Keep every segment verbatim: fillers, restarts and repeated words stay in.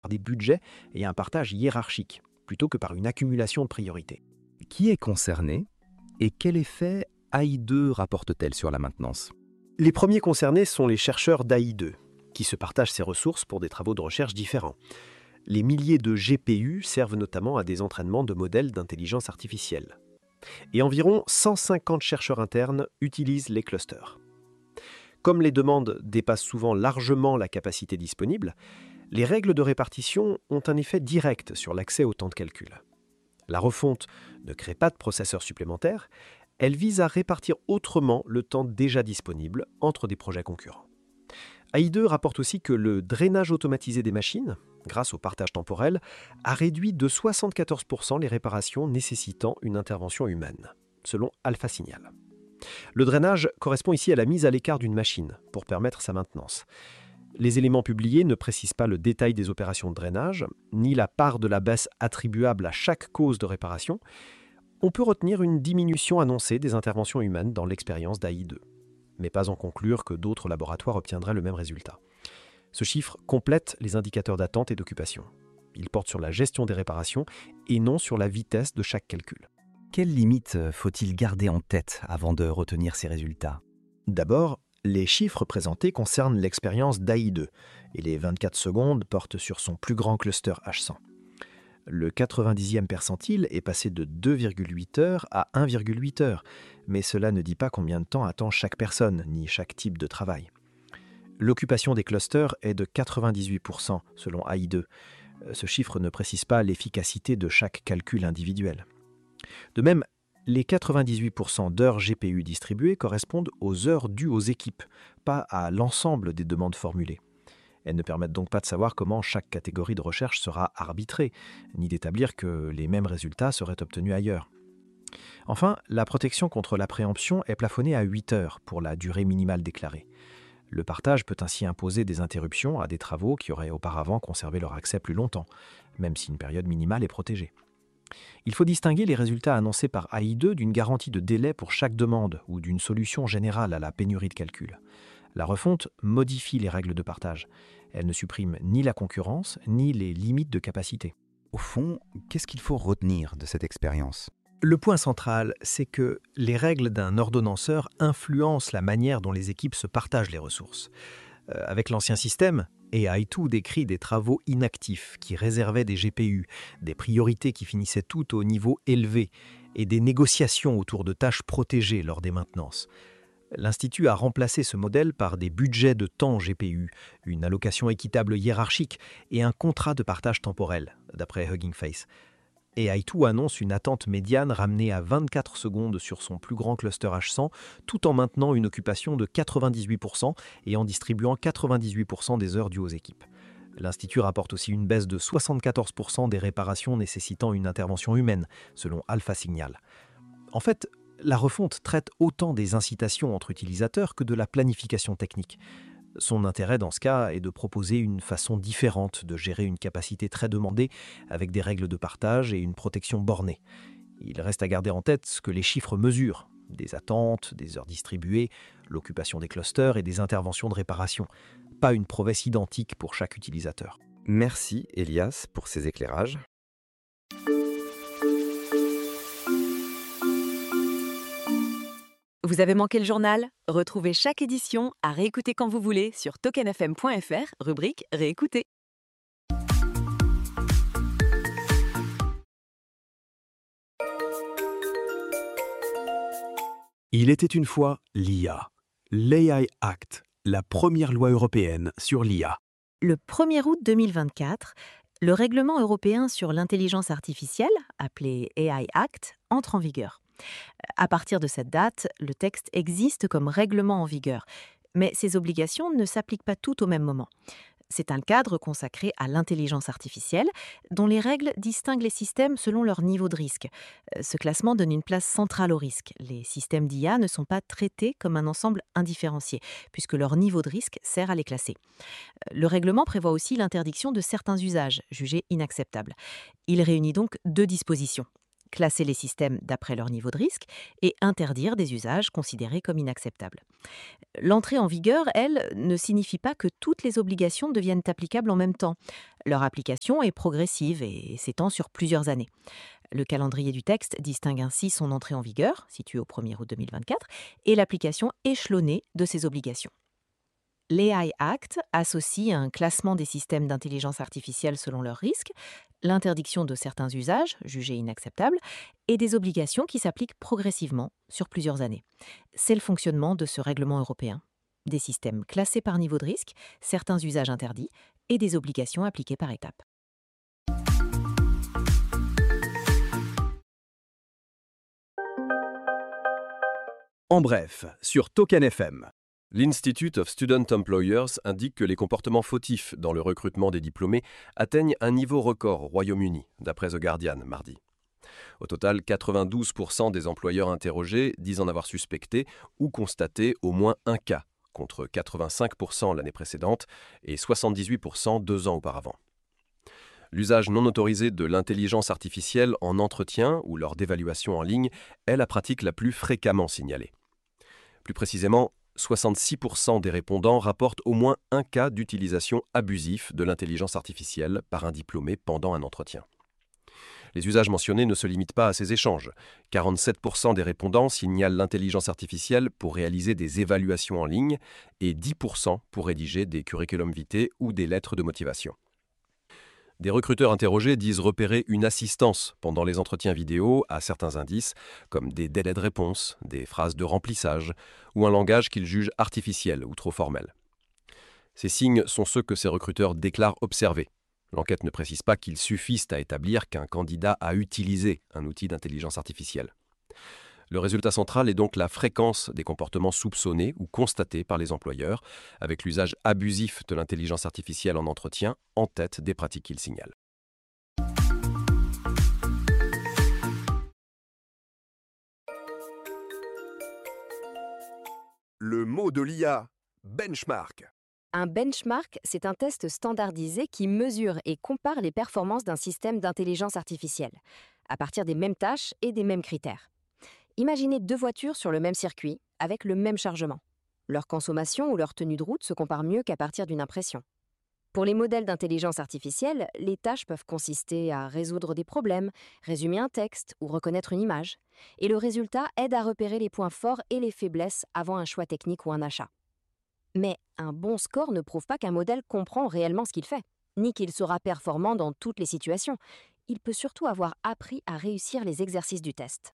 par des budgets et un partage hiérarchique, plutôt que par une accumulation de priorités. Qui est concerné et quel effet A I deux rapporte-t-elle sur la maintenance? Les premiers concernés sont les chercheurs d'A I deux, qui se partagent ces ressources pour des travaux de recherche différents. Les milliers de G P U servent notamment à des entraînements de modèles d'intelligence artificielle. Et environ cent cinquante chercheurs internes utilisent les clusters. Comme les demandes dépassent souvent largement la capacité disponible, les règles de répartition ont un effet direct sur l'accès au temps de calcul. La refonte ne crée pas de processeurs supplémentaires, elle vise à répartir autrement le temps déjà disponible entre des projets concurrents. A I deux rapporte aussi que le drainage automatisé des machines, grâce au partage temporel, a réduit de soixante-quatorze pour cent les réparations nécessitant une intervention humaine, selon Alpha Signal. Le drainage correspond ici à la mise à l'écart d'une machine pour permettre sa maintenance. Les éléments publiés ne précisent pas le détail des opérations de drainage, ni la part de la baisse attribuable à chaque cause de réparation. On peut retenir une diminution annoncée des interventions humaines dans l'expérience d'A I deux, mais pas en conclure que d'autres laboratoires obtiendraient le même résultat. Ce chiffre complète les indicateurs d'attente et d'occupation. Il porte sur la gestion des réparations et non sur la vitesse de chaque calcul. Quelles limites faut-il garder en tête avant de retenir ces résultats? D'abord, les chiffres présentés concernent l'expérience d'A I deux et les vingt-quatre secondes portent sur son plus grand cluster H cent. Le quatre-vingt-dixième percentile est passé de deux virgule huit heures à un virgule huit heures, mais cela ne dit pas combien de temps attend chaque personne, ni chaque type de travail. L'occupation des clusters est de quatre-vingt-dix-huit pour cent selon A I deux. Ce chiffre ne précise pas l'efficacité de chaque calcul individuel. De même, les quatre-vingt-dix-huit pour cent d'heures G P U distribuées correspondent aux heures dues aux équipes, pas à l'ensemble des demandes formulées. Elles ne permettent donc pas de savoir comment chaque catégorie de recherche sera arbitrée, ni d'établir que les mêmes résultats seraient obtenus ailleurs. Enfin, la protection contre la préemption est plafonnée à huit heures pour la durée minimale déclarée. Le partage peut ainsi imposer des interruptions à des travaux qui auraient auparavant conservé leur accès plus longtemps, même si une période minimale est protégée. Il faut distinguer les résultats annoncés par A I deux d'une garantie de délai pour chaque demande ou d'une solution générale à la pénurie de calcul. La refonte modifie les règles de partage. Elle ne supprime ni la concurrence, ni les limites de capacité. Au fond, qu'est-ce qu'il faut retenir de cette expérience? Le point central, c'est que les règles d'un ordonnanceur influencent la manière dont les équipes se partagent les ressources. Euh, avec l'ancien système, A I deux décrit des travaux inactifs qui réservaient des G P U, des priorités qui finissaient toutes au niveau élevé et des négociations autour de tâches protégées lors des maintenances. L'Institut a remplacé ce modèle par des budgets de temps G P U, une allocation équitable hiérarchique et un contrat de partage temporel, d'après Hugging Face. A I deux annonce une attente médiane ramenée à vingt-quatre secondes sur son plus grand cluster H cent, tout en maintenant une occupation de quatre-vingt-dix-huit pour cent et en distribuant quatre-vingt-dix-huit pour cent des heures dues aux équipes. L'Institut rapporte aussi une baisse de soixante-quatorze pour cent des réparations nécessitant une intervention humaine, selon Alpha Signal. En fait, la refonte traite autant des incitations entre utilisateurs que de la planification technique. Son intérêt dans ce cas est de proposer une façon différente de gérer une capacité très demandée avec des règles de partage et une protection bornée. Il reste à garder en tête ce que les chiffres mesurent, des attentes, des heures distribuées, l'occupation des clusters et des interventions de réparation. Pas une prouesse identique pour chaque utilisateur. Merci Elias pour ces éclairages. Vous avez manqué le journal? Retrouvez chaque édition à réécouter quand vous voulez sur token f m point f r, rubrique Réécouter. Il était une fois l'I A, l'A I Act, la première loi européenne sur l'I A. Le premier août deux mille vingt-quatre, le règlement européen sur l'intelligence artificielle, appelé A I Act, entre en vigueur. À partir de cette date, le texte existe comme règlement en vigueur, mais ces obligations ne s'appliquent pas toutes au même moment. C'est un cadre consacré à l'intelligence artificielle, dont les règles distinguent les systèmes selon leur niveau de risque. Ce classement donne une place centrale au risque. Les systèmes d'I A ne sont pas traités comme un ensemble indifférencié, puisque leur niveau de risque sert à les classer. Le règlement prévoit aussi l'interdiction de certains usages, jugés inacceptables. Il réunit donc deux dispositions. classer les systèmes d'après leur niveau de risque et interdire des usages considérés comme inacceptables. L'entrée en vigueur, elle, ne signifie pas que toutes les obligations deviennent applicables en même temps. Leur application est progressive et s'étend sur plusieurs années. Le calendrier du texte distingue ainsi son entrée en vigueur, située au premier août deux mille vingt-quatre, et l'application échelonnée de ces obligations. L'A I Act associe un classement des systèmes d'intelligence artificielle selon leurs risques, l'interdiction de certains usages, jugés inacceptables, et des obligations qui s'appliquent progressivement sur plusieurs années. C'est le fonctionnement de ce règlement européen. Des systèmes classés par niveau de risque, certains usages interdits et des obligations appliquées par étapes. En bref, sur Token F M. L'Institute of Student Employers indique que les comportements fautifs dans le recrutement des diplômés atteignent un niveau record au Royaume-Uni, d'après The Guardian mardi. Au total, quatre-vingt-douze pour cent des employeurs interrogés disent en avoir suspecté ou constaté au moins un cas, contre quatre-vingt-cinq pour cent l'année précédente et soixante-dix-huit pour cent deux ans auparavant. L'usage non autorisé de l'intelligence artificielle en entretien ou lors d'évaluation en ligne est la pratique la plus fréquemment signalée. Plus précisément, soixante-six pour cent des répondants rapportent au moins un cas d'utilisation abusive de l'intelligence artificielle par un diplômé pendant un entretien. Les usages mentionnés ne se limitent pas à ces échanges. quarante-sept pour cent des répondants signalent l'intelligence artificielle pour réaliser des évaluations en ligne et dix pour cent pour rédiger des curriculum vitae ou des lettres de motivation. Des recruteurs interrogés disent repérer une assistance pendant les entretiens vidéo à certains indices, comme des délais de réponse, des phrases de remplissage ou un langage qu'ils jugent artificiel ou trop formel. Ces signes sont ceux que ces recruteurs déclarent observer. L'enquête ne précise pas qu'ils suffisent à établir qu'un candidat a utilisé un outil d'intelligence artificielle. Le résultat central est donc la fréquence des comportements soupçonnés ou constatés par les employeurs, avec l'usage abusif de l'intelligence artificielle en entretien en tête des pratiques qu'ils signalent. Le mot de l'I A, benchmark. Un benchmark, c'est un test standardisé qui mesure et compare les performances d'un système d'intelligence artificielle, à partir des mêmes tâches et des mêmes critères. Imaginez deux voitures sur le même circuit, avec le même chargement. Leur consommation ou leur tenue de route se compare mieux qu'à partir d'une impression. Pour les modèles d'intelligence artificielle, les tâches peuvent consister à résoudre des problèmes, résumer un texte ou reconnaître une image. Et le résultat aide à repérer les points forts et les faiblesses avant un choix technique ou un achat. Mais un bon score ne prouve pas qu'un modèle comprend réellement ce qu'il fait, ni qu'il sera performant dans toutes les situations. Il peut surtout avoir appris à réussir les exercices du test.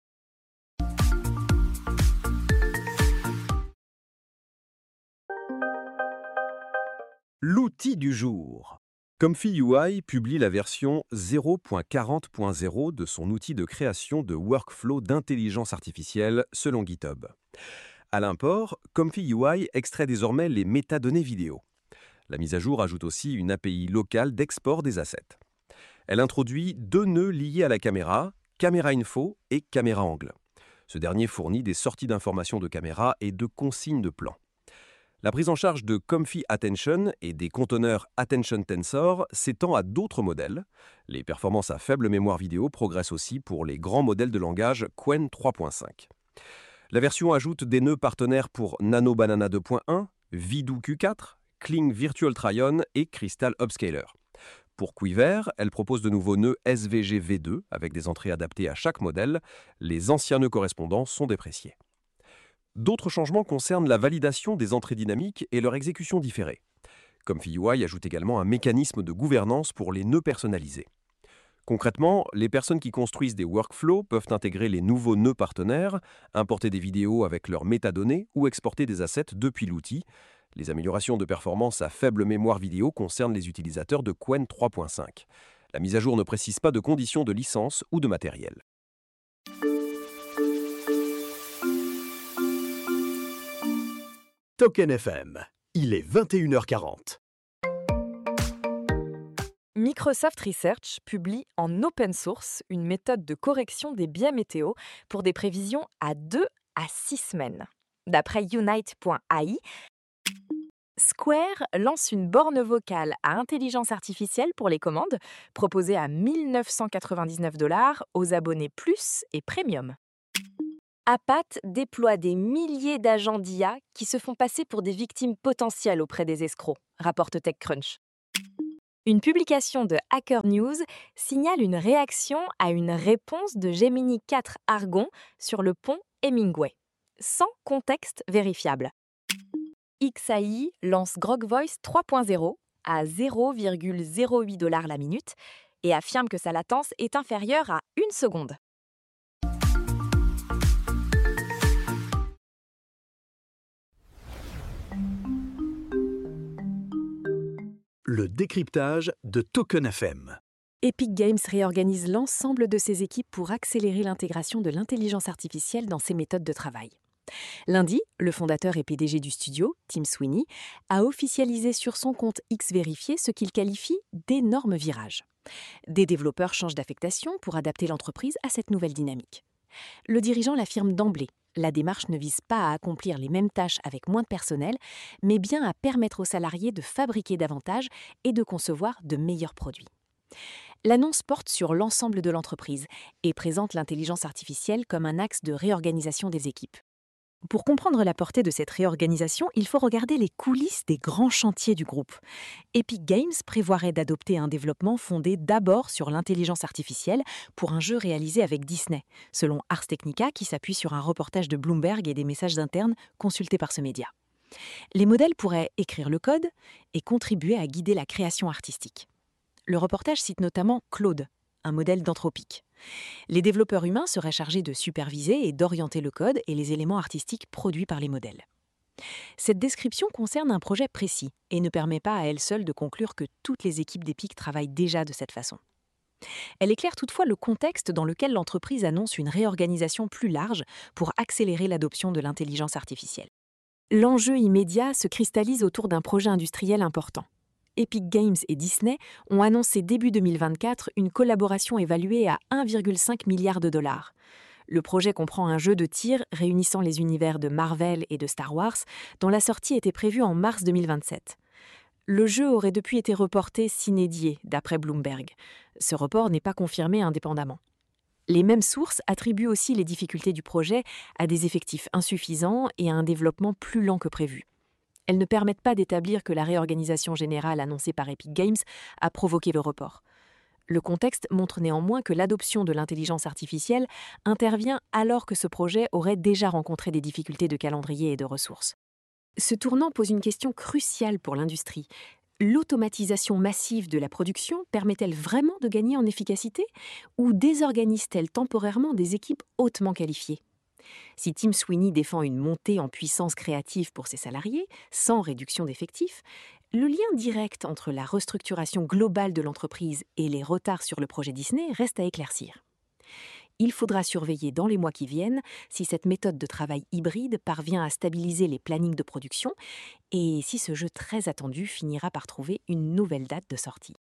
L'outil du jour. Comfy U I publie la version zéro point quarante point zéro de son outil de création de workflow d'intelligence artificielle selon GitHub. À l'import, Comfy U I extrait désormais les métadonnées vidéo. La mise à jour ajoute aussi une A P I locale d'export des assets. Elle introduit deux nœuds liés à la caméra, Camera Info et Caméra Angle. Ce dernier fournit des sorties d'informations de caméra et de consignes de plan. La prise en charge de Comfy Attention et des conteneurs Attention Tensor s'étend à d'autres modèles. Les performances à faible mémoire vidéo progressent aussi pour les grands modèles de langage Qwen trois point cinq. La version ajoute des nœuds partenaires pour Nano Banana deux point un, Vidoo Q quatre, Kling Virtual Try-On et Crystal Upscaler. Pour Quiver, elle propose de nouveaux nœuds S V G V deux avec des entrées adaptées à chaque modèle. Les anciens nœuds correspondants sont dépréciés. D'autres changements concernent la validation des entrées dynamiques et leur exécution différée. Comfy U I ajoute également un mécanisme de gouvernance pour les nœuds personnalisés. Concrètement, les personnes qui construisent des workflows peuvent intégrer les nouveaux nœuds partenaires, importer des vidéos avec leurs métadonnées ou exporter des assets depuis l'outil. Les améliorations de performance à faible mémoire vidéo concernent les utilisateurs de Qwen trois point cinq. La mise à jour ne précise pas de conditions de licence ou de matériel. Token F M, il est vingt et une heures quarante. Microsoft Research publie en open source une méthode de correction des biais météo pour des prévisions à deux à six semaines. D'après Unite point A I, Square lance une borne vocale à intelligence artificielle pour les commandes, proposée à mille neuf cent quatre-vingt-dix-neuf dollars aux abonnés Plus et Premium. Apat déploie des milliers d'agents d'I A qui se font passer pour des victimes potentielles auprès des escrocs, rapporte TechCrunch. Une publication de Hacker News signale une réaction à une réponse de Gemini quatre Argon sur le pont Hemingway, sans contexte vérifiable. X A I lance Grok Voice trois point zéro à zéro virgule zéro huit dollars la minute et affirme que sa latence est inférieure à une seconde. Le décryptage de Token F M. Epic Games réorganise l'ensemble de ses équipes pour accélérer l'intégration de l'intelligence artificielle dans ses méthodes de travail. Lundi, le fondateur et P D G du studio, Tim Sweeney, a officialisé sur son compte X Vérifié ce qu'il qualifie d'énormes virages. Des développeurs changent d'affectation pour adapter l'entreprise à cette nouvelle dynamique. Le dirigeant l'affirme d'emblée, la démarche ne vise pas à accomplir les mêmes tâches avec moins de personnel, mais bien à permettre aux salariés de fabriquer davantage et de concevoir de meilleurs produits. L'annonce porte sur l'ensemble de l'entreprise et présente l'intelligence artificielle comme un axe de réorganisation des équipes. Pour comprendre la portée de cette réorganisation, il faut regarder les coulisses des grands chantiers du groupe. Epic Games prévoirait d'adopter un développement fondé d'abord sur l'intelligence artificielle pour un jeu réalisé avec Disney, selon Ars Technica qui s'appuie sur un reportage de Bloomberg et des messages internes consultés par ce média. Les modèles pourraient écrire le code et contribuer à guider la création artistique. Le reportage cite notamment Claude, un modèle d'Anthropic. Les développeurs humains seraient chargés de superviser et d'orienter le code et les éléments artistiques produits par les modèles. Cette description concerne un projet précis et ne permet pas à elle seule de conclure que toutes les équipes d'Epic travaillent déjà de cette façon. Elle éclaire toutefois le contexte dans lequel l'entreprise annonce une réorganisation plus large pour accélérer l'adoption de l'intelligence artificielle. L'enjeu immédiat se cristallise autour d'un projet industriel important. Epic Games et Disney ont annoncé début deux mille vingt-quatre une collaboration évaluée à un virgule cinq milliard de dollars. Le projet comprend un jeu de tir réunissant les univers de Marvel et de Star Wars, dont la sortie était prévue en mars deux mille vingt-sept. Le jeu aurait depuis été reporté sine die, d'après Bloomberg. Ce report n'est pas confirmé indépendamment. Les mêmes sources attribuent aussi les difficultés du projet à des effectifs insuffisants et à un développement plus lent que prévu. Elles ne permettent pas d'établir que la réorganisation générale annoncée par Epic Games a provoqué le report. Le contexte montre néanmoins que l'adoption de l'intelligence artificielle intervient alors que ce projet aurait déjà rencontré des difficultés de calendrier et de ressources. Ce tournant pose une question cruciale pour l'industrie. L'automatisation massive de la production permet-elle vraiment de gagner en efficacité ou désorganise-t-elle temporairement des équipes hautement qualifiées ? Si Tim Sweeney défend une montée en puissance créative pour ses salariés, sans réduction d'effectifs, le lien direct entre la restructuration globale de l'entreprise et les retards sur le projet Disney reste à éclaircir. Il faudra surveiller dans les mois qui viennent si cette méthode de travail hybride parvient à stabiliser les plannings de production et si ce jeu très attendu finira par trouver une nouvelle date de sortie.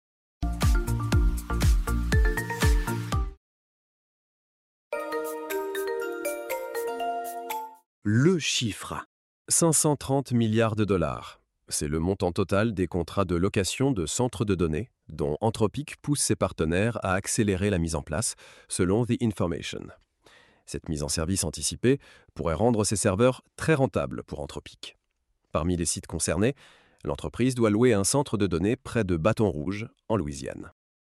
Le chiffre. cinq cent trente milliards de dollars. C'est le montant total des contrats de location de centres de données dont Anthropic pousse ses partenaires à accélérer la mise en place, selon The Information. Cette mise en service anticipée pourrait rendre ses serveurs très rentables pour Anthropic. Parmi les sites concernés, l'entreprise doit louer un centre de données près de Baton Rouge, en Louisiane.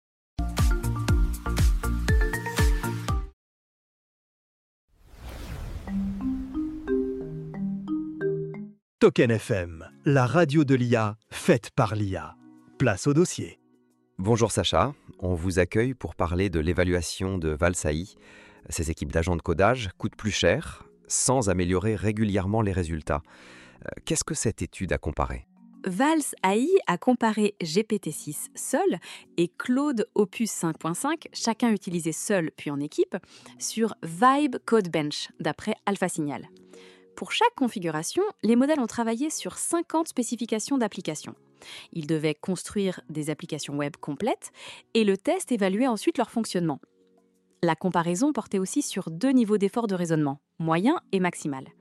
Token F M, la radio de l'I A, faite par l'I A. Place au dossier. Bonjour Sacha, on vous accueille pour parler de l'évaluation de Vals A I. Ces équipes d'agents de codage coûtent plus cher, sans améliorer régulièrement les résultats. Qu'est-ce que cette étude a comparé ? Vals A I a comparé G P T six seul et Claude Opus cinq point cinq, chacun utilisé seul puis en équipe, sur Vibe Codebench, d'après AlphaSignal. Pour chaque configuration, les modèles ont travaillé sur cinquante spécifications d'applications. Ils devaient construire des applications web complètes et le test évaluait ensuite leur fonctionnement. La comparaison portait aussi sur deux niveaux d'effort de raisonnement, moyen et maximal.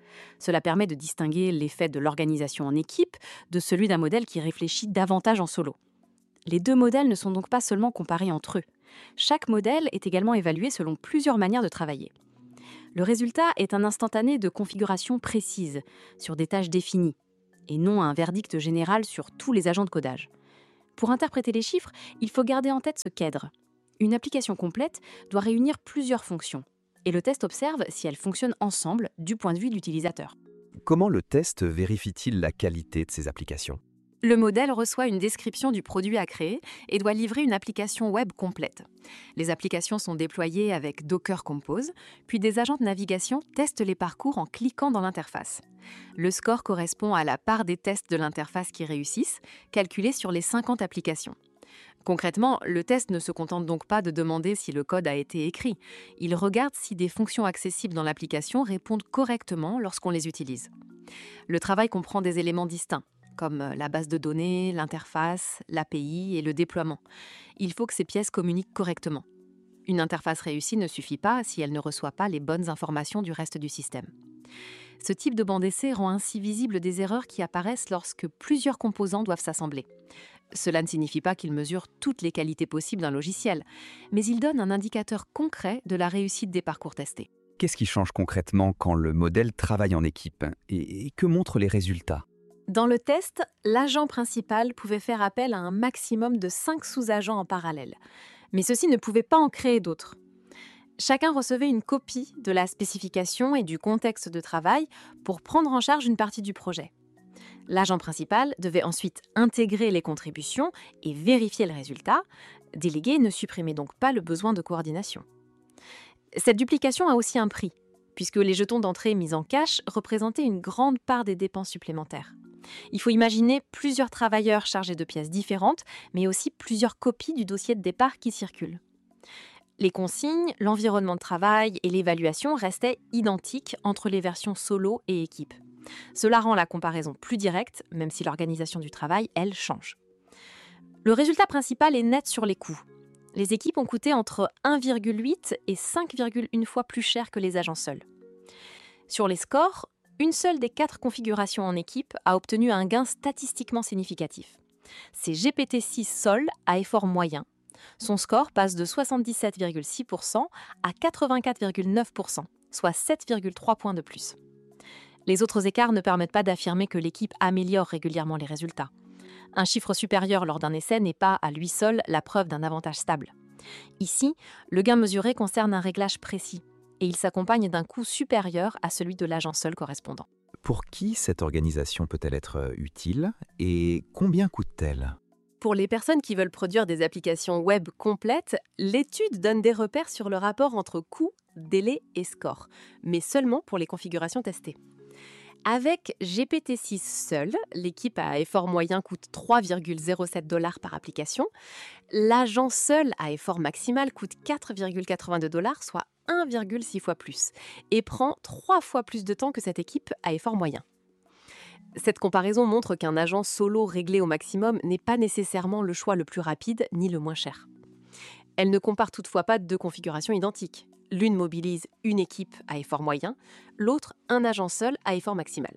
Cela permet de distinguer l'effet de l'organisation en équipe de celui d'un modèle qui réfléchit davantage en solo. Les deux modèles ne sont donc pas seulement comparés entre eux. Chaque modèle est également évalué selon plusieurs manières de travailler. Le résultat est un instantané de configuration précise, sur des tâches définies, et non un verdict général sur tous les agents de codage. Pour interpréter les chiffres, il faut garder en tête ce cadre. Une application complète doit réunir plusieurs fonctions, et le test observe si elles fonctionnent ensemble du point de vue de l'utilisateur. Comment le test vérifie-t-il la qualité de ces applications ? Le modèle reçoit une description du produit à créer et doit livrer une application web complète. Les applications sont déployées avec Docker Compose, puis des agents de navigation testent les parcours en cliquant dans l'interface. Le score correspond à la part des tests de l'interface qui réussissent, calculée sur les cinquante applications. Concrètement, le test ne se contente donc pas de demander si le code a été écrit. Il regarde si des fonctions accessibles dans l'application répondent correctement lorsqu'on les utilise. Le travail comprend des éléments distincts, comme la base de données, l'interface, l'A P I et le déploiement. Il faut que ces pièces communiquent correctement. Une interface réussie ne suffit pas si elle ne reçoit pas les bonnes informations du reste du système. Ce type de banc d'essai rend ainsi visibles des erreurs qui apparaissent lorsque plusieurs composants doivent s'assembler. Cela ne signifie pas qu'il mesure toutes les qualités possibles d'un logiciel, mais il donne un indicateur concret de la réussite des parcours testés. Qu'est-ce qui change concrètement quand le modèle travaille en équipe ? Et, et que montrent les résultats ? Dans le test, l'agent principal pouvait faire appel à un maximum de cinq sous-agents en parallèle. Mais ceux-ci ne pouvaient pas en créer d'autres. Chacun recevait une copie de la spécification et du contexte de travail pour prendre en charge une partie du projet. L'agent principal devait ensuite intégrer les contributions et vérifier le résultat. Déléguer ne supprimait donc pas le besoin de coordination. Cette duplication a aussi un prix, puisque les jetons d'entrée mis en cache représentaient une grande part des dépenses supplémentaires. Il faut imaginer plusieurs travailleurs chargés de pièces différentes, mais aussi plusieurs copies du dossier de départ qui circulent. Les consignes, l'environnement de travail et l'évaluation restaient identiques entre les versions solo et équipe. Cela rend la comparaison plus directe, même si l'organisation du travail, elle, change. Le résultat principal est net sur les coûts. Les équipes ont coûté entre un virgule huit et cinq virgule un fois plus cher que les agents seuls. Sur les scores, une seule des quatre configurations en équipe a obtenu un gain statistiquement significatif. C'est G P T six Sol à effort moyen. Son score passe de soixante-dix-sept virgule six pour cent à quatre-vingt-quatre virgule neuf pour cent, soit sept virgule trois points de plus. Les autres écarts ne permettent pas d'affirmer que l'équipe améliore régulièrement les résultats. Un chiffre supérieur lors d'un essai n'est pas, à lui seul, la preuve d'un avantage stable. Ici, le gain mesuré concerne un réglage précis, et il s'accompagne d'un coût supérieur à celui de l'agent seul correspondant. Pour qui cette organisation peut-elle être utile et combien coûte-t-elle ? Pour les personnes qui veulent produire des applications web complètes, l'étude donne des repères sur le rapport entre coût, délai et score, mais seulement pour les configurations testées. Avec G P T six seul, l'équipe à effort moyen coûte trois virgule zéro sept dollars par application. L'agent seul à effort maximal coûte quatre virgule quatre-vingt-deux dollars, soit un virgule six fois plus, et prend trois fois plus de temps que cette équipe à effort moyen. Cette comparaison montre qu'un agent solo réglé au maximum n'est pas nécessairement le choix le plus rapide ni le moins cher. Elle ne compare toutefois pas deux configurations identiques. L'une mobilise une équipe à effort moyen, l'autre un agent seul à effort maximal.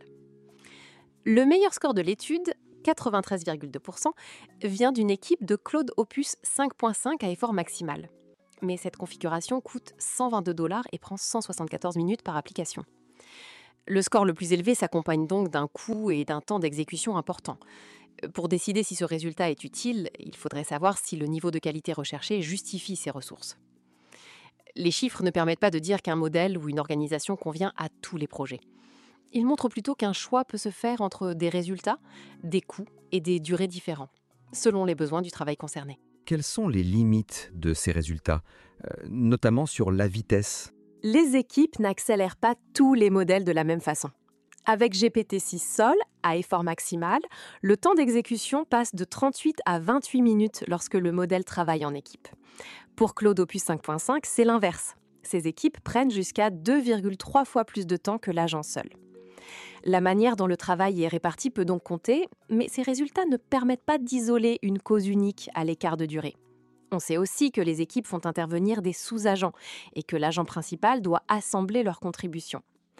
Le meilleur score de l'étude, quatre-vingt-treize virgule deux pour cent, vient d'une équipe de Claude Opus cinq point cinq à effort maximal. Mais cette configuration coûte cent vingt-deux dollars et prend cent soixante-quatorze minutes par application. Le score le plus élevé s'accompagne donc d'un coût et d'un temps d'exécution important. Pour décider si ce résultat est utile, il faudrait savoir si le niveau de qualité recherché justifie ces ressources. Les chiffres ne permettent pas de dire qu'un modèle ou une organisation convient à tous les projets. Ils montrent plutôt qu'un choix peut se faire entre des résultats, des coûts et des durées différents, selon les besoins du travail concerné. Quelles sont les limites de ces résultats, euh, notamment sur la vitesse ? Les équipes n'accélèrent pas tous les modèles de la même façon. Avec G P T six Sol, à effort maximal, le temps d'exécution passe de trente-huit à vingt-huit minutes lorsque le modèle travaille en équipe. Pour Claude Opus cinq point cinq, c'est l'inverse. Ces équipes prennent jusqu'à deux virgule trois fois plus de temps que l'agent seul. La manière dont le travail est réparti peut donc compter, mais ces résultats ne permettent pas d'isoler une cause unique à l'écart de durée. On sait aussi que les équipes font intervenir des sous-agents et que l'agent principal doit assembler leurs contributions.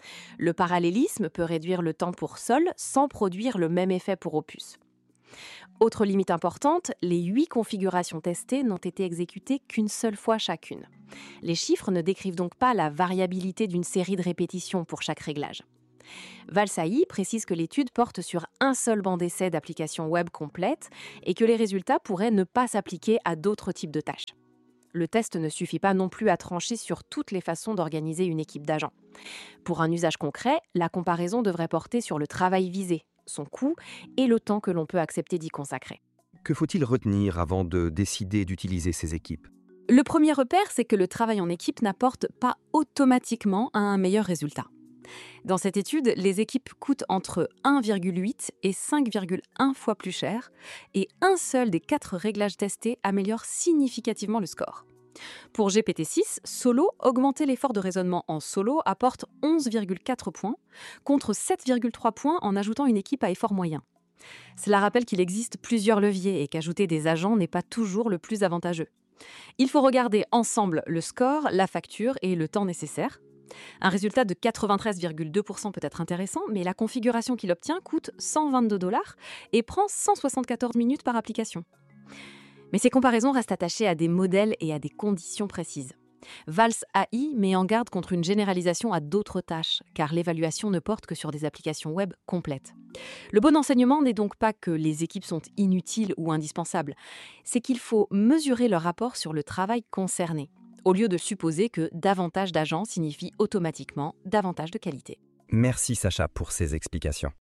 Le parallélisme peut réduire le temps pour Sol sans produire le même effet pour Opus. Autre limite importante, les huit configurations testées n'ont été exécutées qu'une seule fois chacune. Les chiffres ne décrivent donc pas la variabilité d'une série de répétitions pour chaque réglage. Valls-A I précise que l'étude porte sur un seul banc d'essai d'applications web complète et que les résultats pourraient ne pas s'appliquer à d'autres types de tâches. Le test ne suffit pas non plus à trancher sur toutes les façons d'organiser une équipe d'agents. Pour un usage concret, la comparaison devrait porter sur le travail visé, son coût et le temps que l'on peut accepter d'y consacrer. Que faut-il retenir avant de décider d'utiliser ces équipes ? Le premier repère, c'est que le travail en équipe n'apporte pas automatiquement un meilleur résultat. Dans cette étude, les équipes coûtent entre un virgule huit et cinq virgule un fois plus cher et un seul des quatre réglages testés améliore significativement le score. Pour G P T six, solo, augmenter l'effort de raisonnement en solo apporte onze virgule quatre points contre sept virgule trois points en ajoutant une équipe à effort moyen. Cela rappelle qu'il existe plusieurs leviers et qu'ajouter des agents n'est pas toujours le plus avantageux. Il faut regarder ensemble le score, la facture et le temps nécessaire. Un résultat de quatre-vingt-treize virgule deux pour cent peut être intéressant, mais la configuration qu'il obtient coûte cent vingt-deux dollars et prend cent soixante-quatorze minutes par application. Mais ces comparaisons restent attachées à des modèles et à des conditions précises. Valls-A I met en garde contre une généralisation à d'autres tâches, car l'évaluation ne porte que sur des applications web complètes. Le bon enseignement n'est donc pas que les équipes sont inutiles ou indispensables, c'est qu'il faut mesurer leur rapport sur le travail concerné, au lieu de supposer que davantage d'agents signifie automatiquement davantage de qualité. Merci Sacha pour ces explications.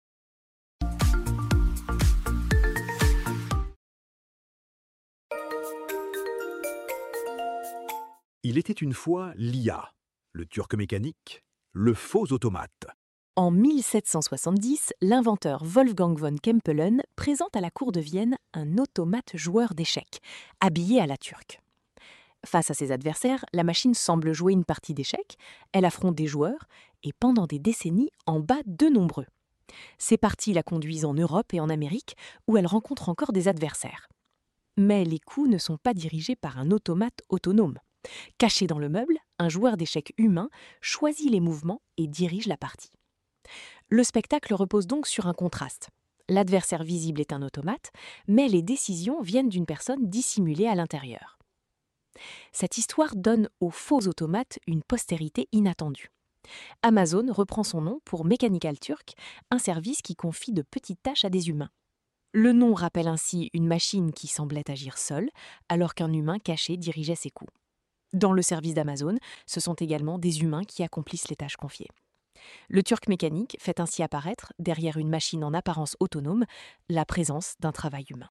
Il était une fois l'I A, le turc mécanique, le faux automate. En mille sept cent soixante-dix, l'inventeur Wolfgang von Kempelen présente à la cour de Vienne un automate joueur d'échecs, habillé à la turque. Face à ses adversaires, la machine semble jouer une partie d'échecs, elle affronte des joueurs et pendant des décennies en bat de nombreux. Ces parties la conduisent en Europe et en Amérique où elle rencontre encore des adversaires. Mais les coups ne sont pas dirigés par un automate autonome. Caché dans le meuble, un joueur d'échecs humain choisit les mouvements et dirige la partie. Le spectacle repose donc sur un contraste. L'adversaire visible est un automate, mais les décisions viennent d'une personne dissimulée à l'intérieur. Cette histoire donne aux faux automates une postérité inattendue. Amazon reprend son nom pour Mechanical Turk, un service qui confie de petites tâches à des humains. Le nom rappelle ainsi une machine qui semblait agir seule, alors qu'un humain caché dirigeait ses coups. Dans le service d'Amazon, ce sont également des humains qui accomplissent les tâches confiées. Le turc mécanique fait ainsi apparaître, derrière une machine en apparence autonome, la présence d'un travail humain.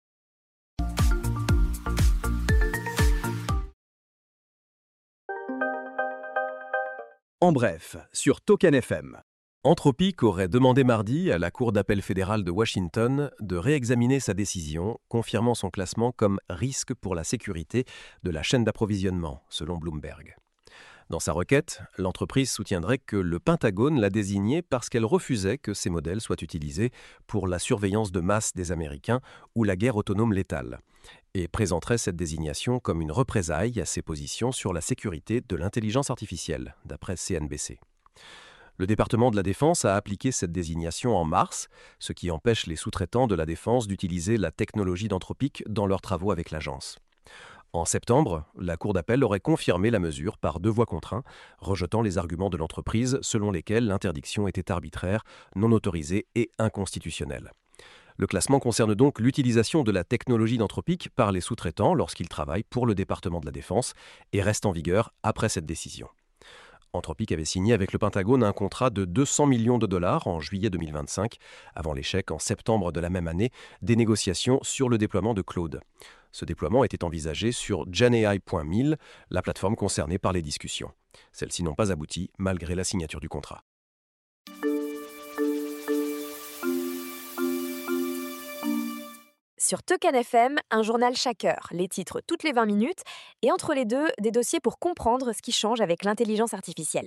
En bref, sur Token F M. Anthropic aurait demandé mardi à la Cour d'appel fédérale de Washington de réexaminer sa décision, confirmant son classement comme risque pour la sécurité de la chaîne d'approvisionnement, selon Bloomberg. Dans sa requête, l'entreprise soutiendrait que le Pentagone l'a désignée parce qu'elle refusait que ces modèles soient utilisés pour la surveillance de masse des Américains ou la guerre autonome létale, et présenterait cette désignation comme une représaille à ses positions sur la sécurité de l'intelligence artificielle, d'après C N B C. Le département de la Défense a appliqué cette désignation en mars, ce qui empêche les sous-traitants de la Défense d'utiliser la technologie d'Anthropic dans leurs travaux avec l'agence. En septembre, la Cour d'appel aurait confirmé la mesure par deux voix contre un, rejetant les arguments de l'entreprise selon lesquels l'interdiction était arbitraire, non autorisée et inconstitutionnelle. Le classement concerne donc l'utilisation de la technologie d'Anthropic par les sous-traitants lorsqu'ils travaillent pour le département de la Défense et reste en vigueur après cette décision. Anthropic avait signé avec le Pentagone un contrat de deux cents millions de dollars en juillet deux mille vingt-cinq, avant l'échec en septembre de la même année des négociations sur le déploiement de Claude. Ce déploiement était envisagé sur Gen A I point mille, la plateforme concernée par les discussions. Celles-ci n'ont pas abouti malgré la signature du contrat. Sur Token F M, un journal chaque heure, les titres toutes les vingt minutes, et entre les deux, des dossiers pour comprendre ce qui change avec l'intelligence artificielle.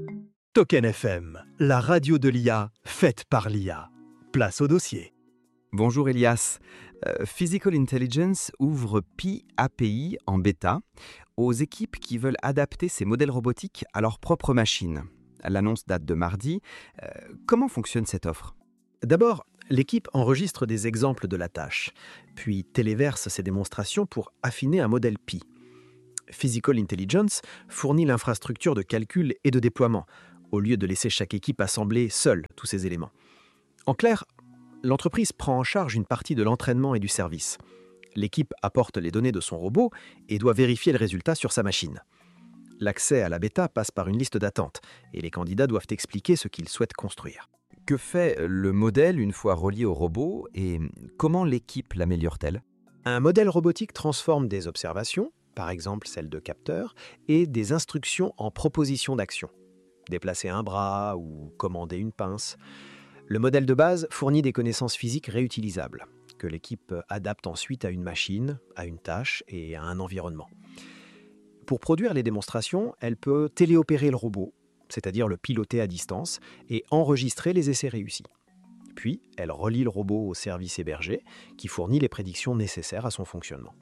Token F M, la radio de l'I A, faite par l'I A. Place au dossier. Bonjour Elias. Euh, Physical Intelligence ouvre Pi A P I en bêta aux équipes qui veulent adapter ces modèles robotiques à leur propre machine. L'annonce date de mardi. Euh, comment fonctionne cette offre ? D'abord, l'équipe enregistre des exemples de la tâche, puis téléverse ces démonstrations pour affiner un modèle Pi. Physical Intelligence fournit l'infrastructure de calcul et de déploiement, au lieu de laisser chaque équipe assembler seule tous ces éléments. En clair, l'entreprise prend en charge une partie de l'entraînement et du service. L'équipe apporte les données de son robot et doit vérifier le résultat sur sa machine. L'accès à la bêta passe par une liste d'attente et les candidats doivent expliquer ce qu'ils souhaitent construire. Que fait le modèle une fois relié au robot et comment l'équipe l'améliore-t-elle ? Un modèle robotique transforme des observations, par exemple celles de capteurs, et des instructions en propositions d'action. Déplacer un bras ou commander une pince. Le modèle de base fournit des connaissances physiques réutilisables, que l'équipe adapte ensuite à une machine, à une tâche et à un environnement. Pour produire les démonstrations, elle peut téléopérer le robot, c'est-à-dire le piloter à distance, et enregistrer les essais réussis. Puis, elle relie le robot au service hébergé, qui fournit les prédictions nécessaires à son fonctionnement.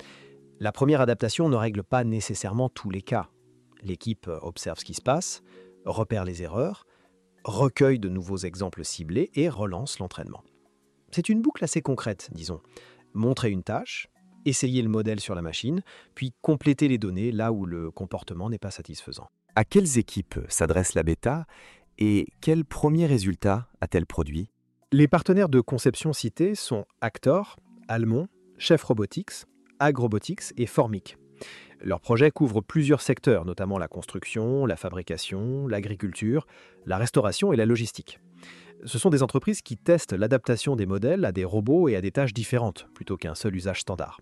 La première adaptation ne règle pas nécessairement tous les cas. L'équipe observe ce qui se passe, repère les erreurs, recueille de nouveaux exemples ciblés et relance l'entraînement. C'est une boucle assez concrète, disons. Montrer une tâche, essayer le modèle sur la machine, puis compléter les données là où le comportement n'est pas satisfaisant. À quelles équipes s'adresse la bêta et quels premiers résultats a-t-elle produit ? Les partenaires de conception cités sont Actor, Almon, Chef Robotics, Ag Robotics et Formic. Leur projet couvre plusieurs secteurs, notamment la construction, la fabrication, l'agriculture, la restauration et la logistique. Ce sont des entreprises qui testent l'adaptation des modèles à des robots et à des tâches différentes, plutôt qu'un seul usage standard.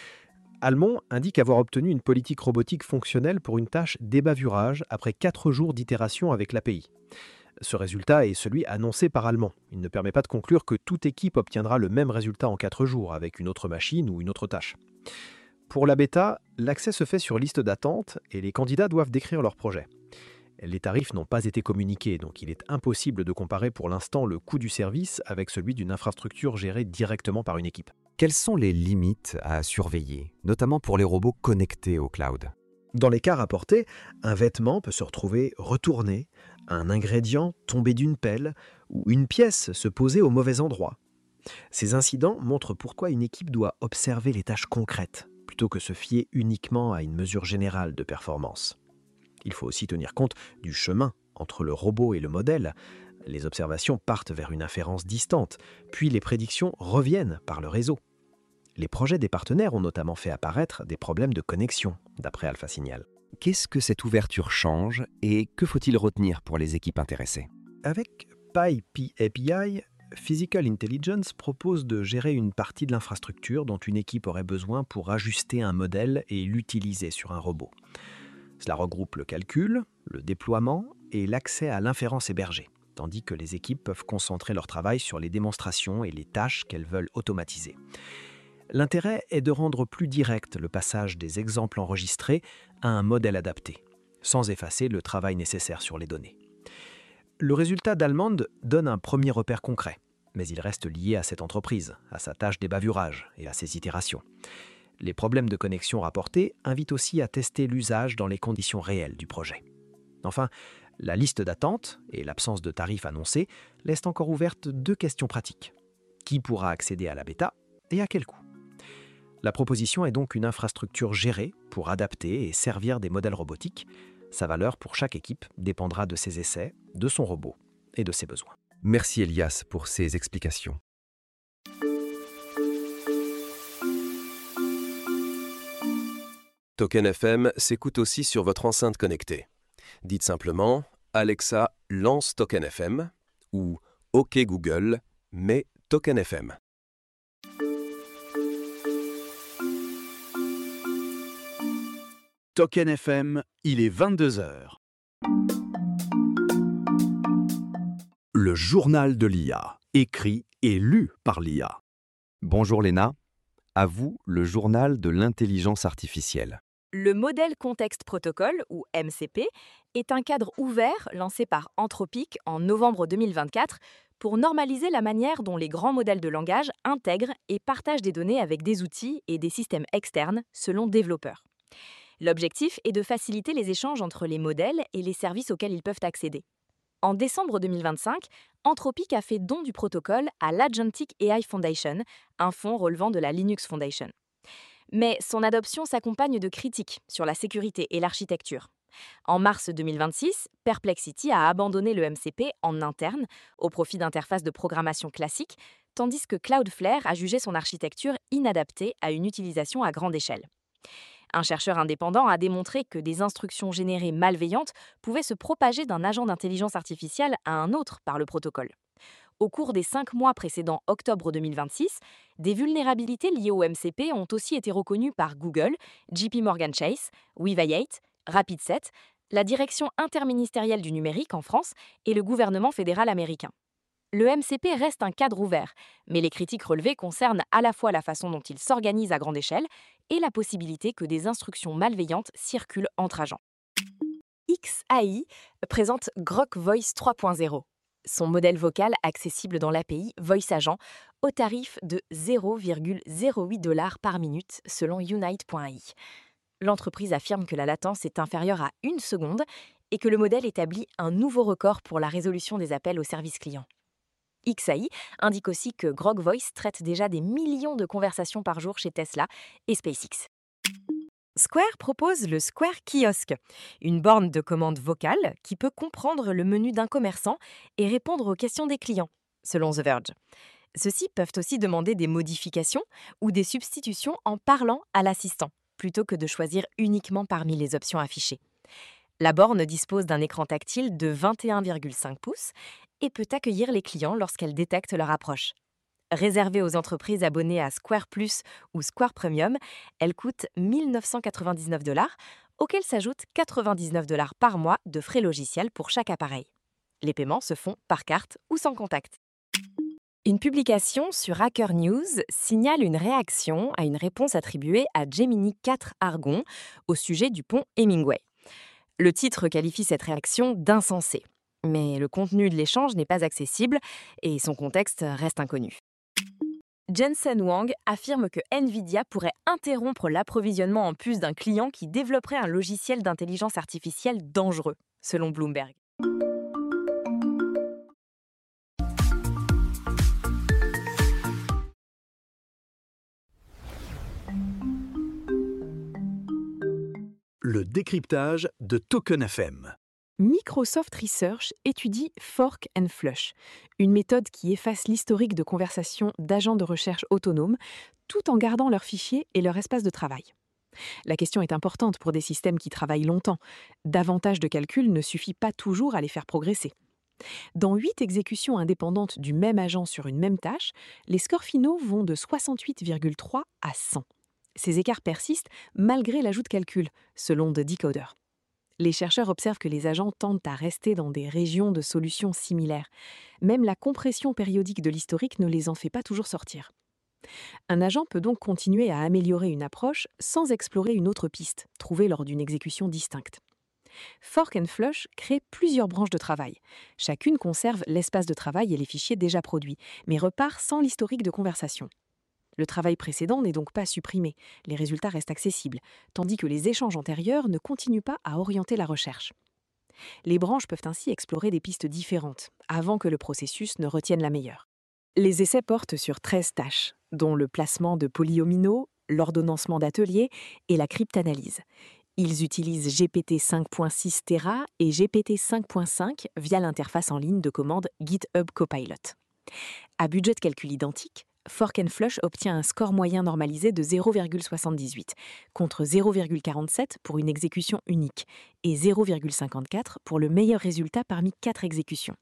Almon indique avoir obtenu une politique robotique fonctionnelle pour une tâche d'ébavurage après quatre jours d'itération avec l'A P I. Ce résultat est celui annoncé par Almon. Il ne permet pas de conclure que toute équipe obtiendra le même résultat en quatre jours avec une autre machine ou une autre tâche. Pour la bêta, l'accès se fait sur liste d'attente et les candidats doivent décrire leur projet. Les tarifs n'ont pas été communiqués, donc il est impossible de comparer pour l'instant le coût du service avec celui d'une infrastructure gérée directement par une équipe. Quelles sont les limites à surveiller, notamment pour les robots connectés au cloud ? Dans les cas rapportés, un vêtement peut se retrouver retourné, un ingrédient tombé d'une pelle ou une pièce se poser au mauvais endroit. Ces incidents montrent pourquoi une équipe doit observer les tâches concrètes, plutôt que se fier uniquement à une mesure générale de performance. Il faut aussi tenir compte du chemin entre le robot et le modèle. Les observations partent vers une inférence distante, puis les prédictions reviennent par le réseau. Les projets des partenaires ont notamment fait apparaître des problèmes de connexion, d'après Alpha Signal. Qu'est-ce que cette ouverture change et que faut-il retenir pour les équipes intéressées ? Avec PyPI A P I, Physical Intelligence propose de gérer une partie de l'infrastructure dont une équipe aurait besoin pour ajuster un modèle et l'utiliser sur un robot. Cela regroupe le calcul, le déploiement et l'accès à l'inférence hébergée, tandis que les équipes peuvent concentrer leur travail sur les démonstrations et les tâches qu'elles veulent automatiser. L'intérêt est de rendre plus direct le passage des exemples enregistrés à un modèle adapté, sans effacer le travail nécessaire sur les données. Le résultat d'Almond donne un premier repère concret, mais il reste lié à cette entreprise, à sa tâche d'ébavurage et à ses itérations. Les problèmes de connexion rapportés invitent aussi à tester l'usage dans les conditions réelles du projet. Enfin, la liste d'attente et l'absence de tarifs annoncés laissent encore ouvertes deux questions pratiques. Qui pourra accéder à la bêta et à quel coût ? La proposition est donc une infrastructure gérée pour adapter et servir des modèles robotiques. Sa valeur pour chaque équipe dépendra de ses essais, de son robot et de ses besoins. Merci Elias pour ces explications. Token F M s'écoute aussi sur votre enceinte connectée. Dites simplement « Alexa, lance Token F M » ou « OK Google, mets Token F M ». Token F M, il est vingt-deux heures. Le journal de l'I A, écrit et lu par l'I A. Bonjour Léna, à vous le journal de l'intelligence artificielle. Le modèle contexte protocol, ou M C P, est un cadre ouvert lancé par Anthropic en novembre deux mille vingt-quatre pour normaliser la manière dont les grands modèles de langage intègrent et partagent des données avec des outils et des systèmes externes selon développeurs. L'objectif est de faciliter les échanges entre les modèles et les services auxquels ils peuvent accéder. En décembre deux mille vingt-cinq, Anthropic a fait don du protocole à l'Agentic A I Foundation, un fonds relevant de la Linux Foundation. Mais son adoption s'accompagne de critiques sur la sécurité et l'architecture. En mars deux mille vingt-six, Perplexity a abandonné le M C P en interne au profit d'interfaces de programmation classiques, tandis que Cloudflare a jugé son architecture inadaptée à une utilisation à grande échelle. Un chercheur indépendant a démontré que des instructions générées malveillantes pouvaient se propager d'un agent d'intelligence artificielle à un autre par le protocole. Au cours des cinq mois précédant octobre deux mille vingt-six, des vulnérabilités liées au M C P ont aussi été reconnues par Google, J P Morgan Chase, Weavite, Rapid7, la Direction interministérielle du numérique en France et le gouvernement fédéral américain. Le M C P reste un cadre ouvert, mais les critiques relevées concernent à la fois la façon dont il s'organise à grande échelle et la possibilité que des instructions malveillantes circulent entre agents. X A I présente Grok Voice trois point zéro, son modèle vocal accessible dans l'A P I Voice Agent au tarif de zéro virgule zéro huit dollars par minute selon Unite point A I. L'entreprise affirme que la latence est inférieure à une seconde et que le modèle établit un nouveau record pour la résolution des appels au service client. X A I indique aussi que Grok Voice traite déjà des millions de conversations par jour chez Tesla et SpaceX. Square propose le Square Kiosk, une borne de commande vocale qui peut comprendre le menu d'un commerçant et répondre aux questions des clients, selon The Verge. Ceux-ci peuvent aussi demander des modifications ou des substitutions en parlant à l'assistant, plutôt que de choisir uniquement parmi les options affichées. La borne dispose d'un écran tactile de vingt et un virgule cinq pouces et peut accueillir les clients lorsqu'elle détecte leur approche. Réservée aux entreprises abonnées à Square Plus ou Square Premium, elle coûte mille neuf cent quatre-vingt-dix-neuf dollars, auxquels s'ajoutent quatre-vingt-dix-neuf dollars par mois de frais logiciels pour chaque appareil. Les paiements se font par carte ou sans contact. Une publication sur Hacker News signale une réaction à une réponse attribuée à Gemini quatre Argon au sujet du pont Hemingway. Le titre qualifie cette réaction d'insensée, mais le contenu de l'échange n'est pas accessible et son contexte reste inconnu. Jensen Huang affirme que Nvidia pourrait interrompre l'approvisionnement en puces d'un client qui développerait un logiciel d'intelligence artificielle dangereux, selon Bloomberg. Le décryptage de Token F M. Microsoft Research étudie Fork and Flush, une méthode qui efface l'historique de conversation d'agents de recherche autonomes tout en gardant leurs fichiers et leur espace de travail. La question est importante pour des systèmes qui travaillent longtemps. Davantage de calculs ne suffit pas toujours à les faire progresser. Dans huit exécutions indépendantes du même agent sur une même tâche, les scores finaux vont de soixante-huit virgule trois à cent. Ces écarts persistent malgré l'ajout de calculs, selon The Decoder. Les chercheurs observent que les agents tendent à rester dans des régions de solutions similaires. Même la compression périodique de l'historique ne les en fait pas toujours sortir. Un agent peut donc continuer à améliorer une approche sans explorer une autre piste, trouvée lors d'une exécution distincte. Fork and Flush crée plusieurs branches de travail. Chacune conserve l'espace de travail et les fichiers déjà produits, mais repart sans l'historique de conversation. Le travail précédent n'est donc pas supprimé, les résultats restent accessibles, tandis que les échanges antérieurs ne continuent pas à orienter la recherche. Les branches peuvent ainsi explorer des pistes différentes, avant que le processus ne retienne la meilleure. Les essais portent sur treize tâches, dont le placement de polyomino, l'ordonnancement d'ateliers et la cryptanalyse. Ils utilisent G P T cinq point six Tera et G P T cinq point cinq via l'interface en ligne de commande GitHub Copilot. À budget de calcul identique, Fork and Flush obtient un score moyen normalisé de zéro virgule soixante-dix-huit, contre zéro virgule quarante-sept pour une exécution unique et zéro virgule cinquante-quatre pour le meilleur résultat parmi quatre exécutions.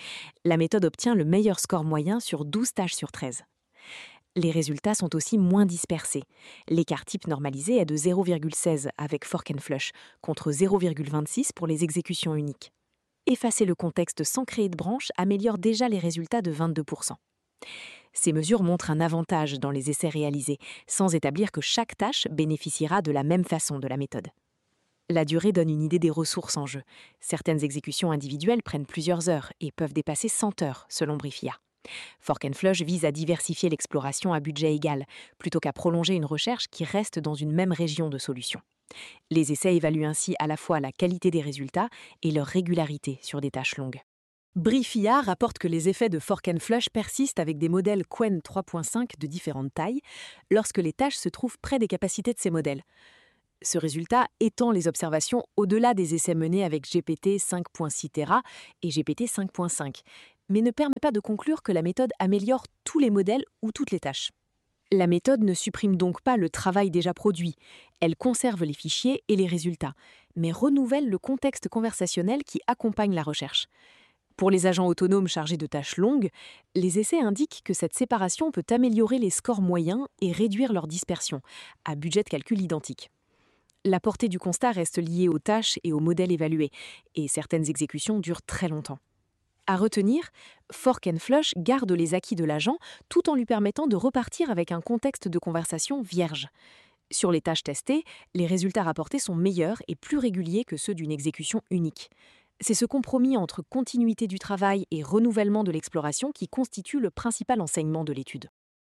La méthode obtient le meilleur score moyen sur douze tâches sur treize. Les résultats sont aussi moins dispersés. L'écart type normalisé est de zéro virgule seize avec Fork and Flush, contre zéro virgule vingt-six pour les exécutions uniques. Effacer le contexte sans créer de branche améliore déjà les résultats de vingt-deux pour cent. Ces mesures montrent un avantage dans les essais réalisés, sans établir que chaque tâche bénéficiera de la même façon de la méthode. La durée donne une idée des ressources en jeu. Certaines exécutions individuelles prennent plusieurs heures et peuvent dépasser cent heures, selon Briefia. Fork and Flush vise à diversifier l'exploration à budget égal, plutôt qu'à prolonger une recherche qui reste dans une même région de solutions. Les essais évaluent ainsi à la fois la qualité des résultats et leur régularité sur des tâches longues. Briefia rapporte que les effets de Fork and Flush persistent avec des modèles Qwen trois point cinq de différentes tailles, lorsque les tâches se trouvent près des capacités de ces modèles. Ce résultat étend les observations au-delà des essais menés avec G P T cinq point six Tera et G P T cinq point cinq, mais ne permet pas de conclure que la méthode améliore tous les modèles ou toutes les tâches. La méthode ne supprime donc pas le travail déjà produit, elle conserve les fichiers et les résultats, mais renouvelle le contexte conversationnel qui accompagne la recherche. Pour les agents autonomes chargés de tâches longues, les essais indiquent que cette séparation peut améliorer les scores moyens et réduire leur dispersion, à budget de calcul identique. La portée du constat reste liée aux tâches et aux modèles évalués, et certaines exécutions durent très longtemps. À retenir, Fork and Flush garde les acquis de l'agent tout en lui permettant de repartir avec un contexte de conversation vierge. Sur les tâches testées, les résultats rapportés sont meilleurs et plus réguliers que ceux d'une exécution unique. C'est ce compromis entre continuité du travail et renouvellement de l'exploration qui constitue le principal enseignement de l'étude.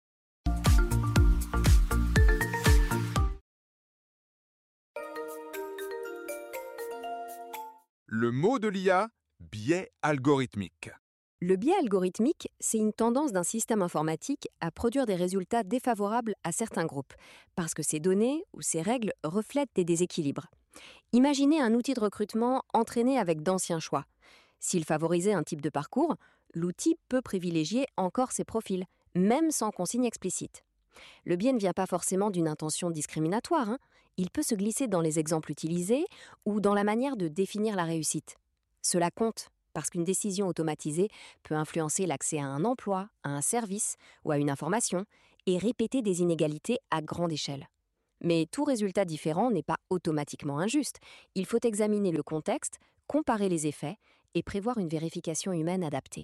Le mot de l'I A, biais algorithmique. Le biais algorithmique, c'est une tendance d'un système informatique à produire des résultats défavorables à certains groupes, parce que ces données ou ces règles reflètent des déséquilibres. Imaginez un outil de recrutement entraîné avec d'anciens choix. S'il favorisait un type de parcours, l'outil peut privilégier encore ces profils, même sans consigne explicite. Le biais ne vient pas forcément d'une intention discriminatoire, hein. Il peut se glisser dans les exemples utilisés ou dans la manière de définir la réussite. Cela compte, parce qu'une décision automatisée peut influencer l'accès à un emploi, à un service ou à une information et répéter des inégalités à grande échelle. Mais tout résultat différent n'est pas automatiquement injuste. Il faut examiner le contexte, comparer les effets et prévoir une vérification humaine adaptée.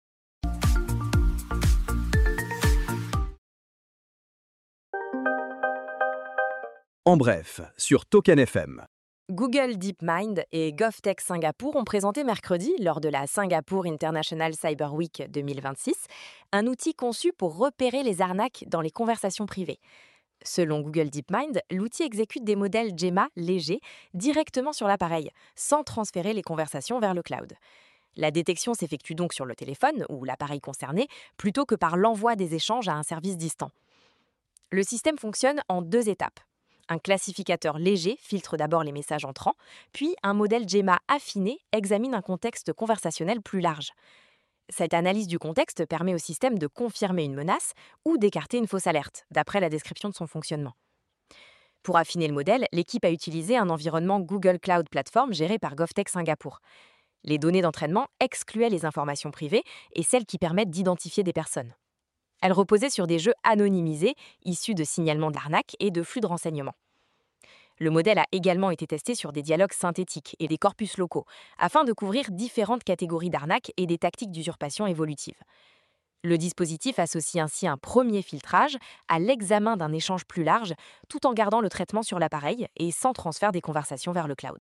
En bref, sur Token F M. Google DeepMind et GovTech Singapour ont présenté mercredi, lors de la Singapore International Cyber Week deux mille vingt-six, un outil conçu pour repérer les arnaques dans les conversations privées. Selon Google DeepMind, l'outil exécute des modèles Gemma légers directement sur l'appareil, sans transférer les conversations vers le cloud. La détection s'effectue donc sur le téléphone ou l'appareil concerné, plutôt que par l'envoi des échanges à un service distant. Le système fonctionne en deux étapes. Un classificateur léger filtre d'abord les messages entrants, puis un modèle Gemma affiné examine un contexte conversationnel plus large. Cette analyse du contexte permet au système de confirmer une menace ou d'écarter une fausse alerte, d'après la description de son fonctionnement. Pour affiner le modèle, l'équipe a utilisé un environnement Google Cloud Platform géré par GovTech Singapour. Les données d'entraînement excluaient les informations privées et celles qui permettent d'identifier des personnes. Elles reposaient sur des jeux anonymisés, issus de signalements d'arnaque et de flux de renseignements. Le modèle a également été testé sur des dialogues synthétiques et des corpus locaux, afin de couvrir différentes catégories d'arnaques et des tactiques d'usurpation évolutives. Le dispositif associe ainsi un premier filtrage à l'examen d'un échange plus large, tout en gardant le traitement sur l'appareil et sans transfert des conversations vers le cloud.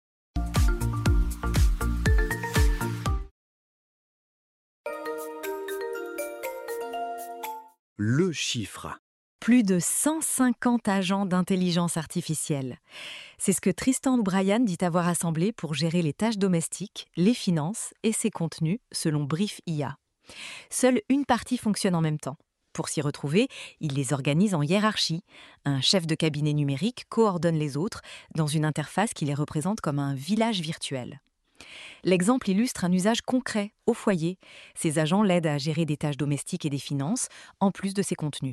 Le chiffre. Plus de cent cinquante agents d'intelligence artificielle. C'est ce que Tristan O'Brien dit avoir assemblé pour gérer les tâches domestiques, les finances et ses contenus, selon Briefia. Seule une partie fonctionne en même temps. Pour s'y retrouver, il les organise en hiérarchie. Un chef de cabinet numérique coordonne les autres dans une interface qui les représente comme un village virtuel. L'exemple illustre un usage concret, au foyer. Ces agents l'aident à gérer des tâches domestiques et des finances, en plus de ses contenus.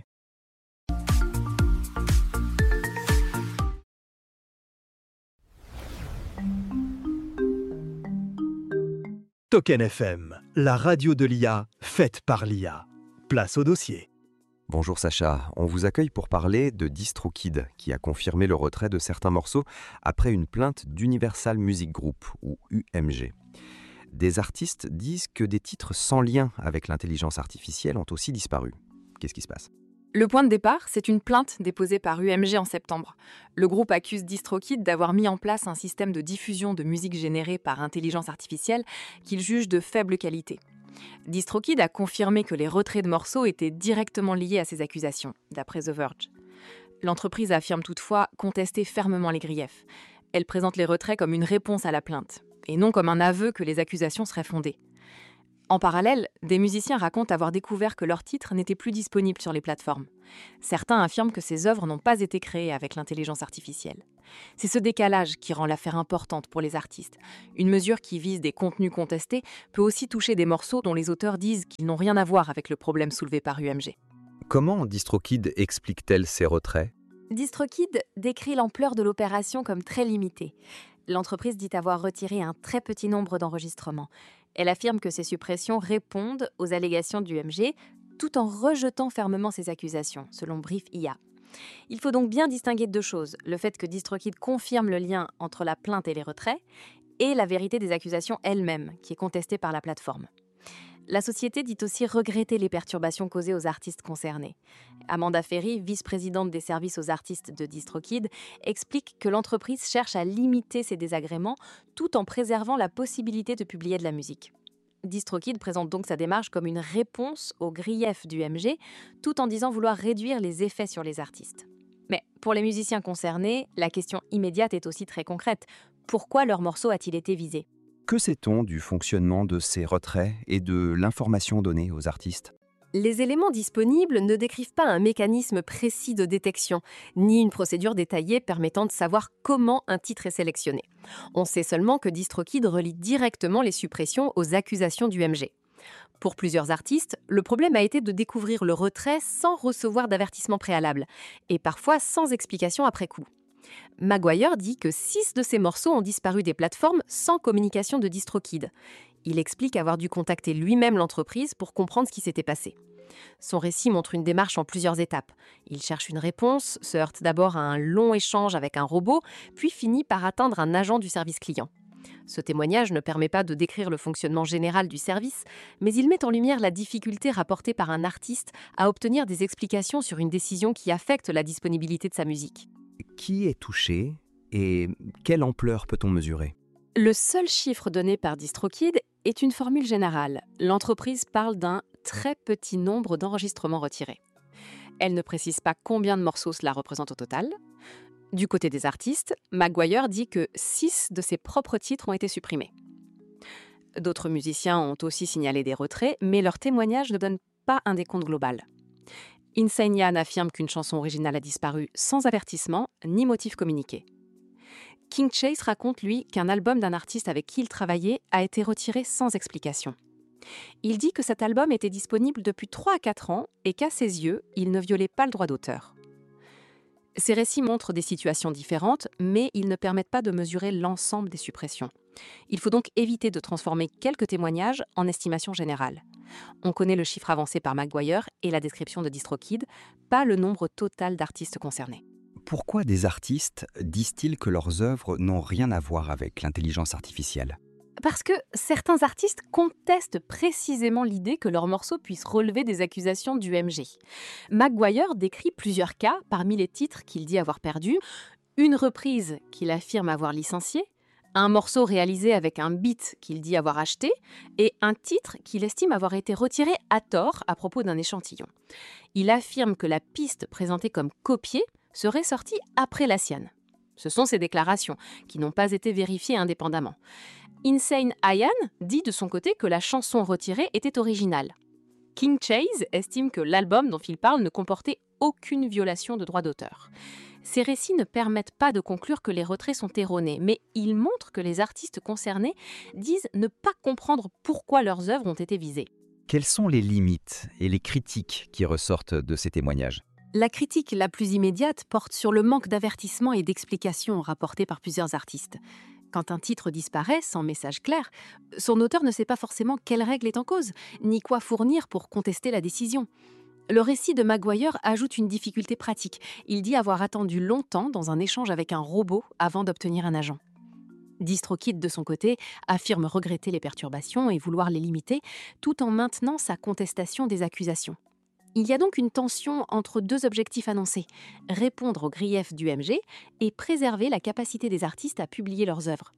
Token F M, la radio de l'I A, faite par l'I A. Place au dossier. Bonjour Sacha, on vous accueille pour parler de DistroKid, qui a confirmé le retrait de certains morceaux après une plainte d'Universal Music Group, ou U M G. Des artistes disent que des titres sans lien avec l'intelligence artificielle ont aussi disparu. Qu'est-ce qui se passe ? Le point de départ, c'est une plainte déposée par U M G en septembre. Le groupe accuse DistroKid d'avoir mis en place un système de diffusion de musique générée par intelligence artificielle qu'il juge de faible qualité. DistroKid a confirmé que les retraits de morceaux étaient directement liés à ces accusations, d'après The Verge. L'entreprise affirme toutefois contester fermement les griefs. Elle présente les retraits comme une réponse à la plainte, et non comme un aveu que les accusations seraient fondées. En parallèle, des musiciens racontent avoir découvert que leurs titres n'étaient plus disponibles sur les plateformes. Certains affirment que ces œuvres n'ont pas été créées avec l'intelligence artificielle. C'est ce décalage qui rend l'affaire importante pour les artistes. Une mesure qui vise des contenus contestés peut aussi toucher des morceaux dont les auteurs disent qu'ils n'ont rien à voir avec le problème soulevé par U M G. Comment DistroKid explique-t-elle ces retraits ? DistroKid décrit l'ampleur de l'opération comme très limitée. L'entreprise dit avoir retiré un très petit nombre d'enregistrements. Elle affirme que ces suppressions répondent aux allégations du U M G, tout en rejetant fermement ces accusations, selon Brief I A. Il faut donc bien distinguer deux choses, le fait que DistroKid confirme le lien entre la plainte et les retraits, et la vérité des accusations elles-mêmes, qui est contestée par la plateforme. La société dit aussi regretter les perturbations causées aux artistes concernés. Amanda Ferry, vice-présidente des services aux artistes de DistroKid, explique que l'entreprise cherche à limiter ces désagréments tout en préservant la possibilité de publier de la musique. DistroKid présente donc sa démarche comme une réponse aux griefs du U M G, tout en disant vouloir réduire les effets sur les artistes. Mais pour les musiciens concernés, la question immédiate est aussi très concrète. Pourquoi leur morceau a-t-il été visé ? Que sait-on du fonctionnement de ces retraits et de l'information donnée aux artistes ? Les éléments disponibles ne décrivent pas un mécanisme précis de détection, ni une procédure détaillée permettant de savoir comment un titre est sélectionné. On sait seulement que DistroKid relie directement les suppressions aux accusations du U M G. Pour plusieurs artistes, le problème a été de découvrir le retrait sans recevoir d'avertissement préalable, et parfois sans explication après coup. Maguire dit que six de ses morceaux ont disparu des plateformes sans communication de DistroKid. Il explique avoir dû contacter lui-même l'entreprise pour comprendre ce qui s'était passé. Son récit montre une démarche en plusieurs étapes. Il cherche une réponse, se heurte d'abord à un long échange avec un robot, puis finit par atteindre un agent du service client. Ce témoignage ne permet pas de décrire le fonctionnement général du service, mais il met en lumière la difficulté rapportée par un artiste à obtenir des explications sur une décision qui affecte la disponibilité de sa musique. Qui est touché et quelle ampleur peut-on mesurer ? Le seul chiffre donné par DistroKid est une formule générale. L'entreprise parle d'un très petit nombre d'enregistrements retirés. Elle ne précise pas combien de morceaux cela représente au total. Du côté des artistes, Maguire dit que six de ses propres titres ont été supprimés. D'autres musiciens ont aussi signalé des retraits, mais leur témoignage ne donne pas un décompte global. Insane Ian affirme qu'une chanson originale a disparu sans avertissement ni motif communiqué. King Chase raconte, lui, qu'un album d'un artiste avec qui il travaillait a été retiré sans explication. Il dit que cet album était disponible depuis trois à quatre ans et qu'à ses yeux, il ne violait pas le droit d'auteur. Ces récits montrent des situations différentes, mais ils ne permettent pas de mesurer l'ensemble des suppressions. Il faut donc éviter de transformer quelques témoignages en estimation générale. On connaît le chiffre avancé par Maguire et la description de DistroKid, pas le nombre total d'artistes concernés. Pourquoi des artistes disent-ils que leurs œuvres n'ont rien à voir avec l'intelligence artificielle ? Parce que certains artistes contestent précisément l'idée que leurs morceaux puissent relever des accusations du U M G. Maguire décrit plusieurs cas parmi les titres qu'il dit avoir perdus, une reprise qu'il affirme avoir licenciée, un morceau réalisé avec un beat qu'il dit avoir acheté et un titre qu'il estime avoir été retiré à tort à propos d'un échantillon. Il affirme que la piste présentée comme copiée serait sortie après la sienne. Ce sont ses déclarations, qui n'ont pas été vérifiées indépendamment. Insane Ian dit de son côté que la chanson retirée était originale. King Chase estime que l'album dont il parle ne comportait aucune violation de droit d'auteur. Ces récits ne permettent pas de conclure que les retraits sont erronés, mais ils montrent que les artistes concernés disent ne pas comprendre pourquoi leurs œuvres ont été visées. Quelles sont les limites et les critiques qui ressortent de ces témoignages ? La critique la plus immédiate porte sur le manque d'avertissement et d'explications rapportés par plusieurs artistes. Quand un titre disparaît sans message clair, son auteur ne sait pas forcément quelle règle est en cause, ni quoi fournir pour contester la décision. Le récit de Maguire ajoute une difficulté pratique. Il dit avoir attendu longtemps dans un échange avec un robot avant d'obtenir un agent. DistroKid, de son côté, affirme regretter les perturbations et vouloir les limiter, tout en maintenant sa contestation des accusations. Il y a donc une tension entre deux objectifs annoncés, répondre aux griefs du M G et préserver la capacité des artistes à publier leurs œuvres.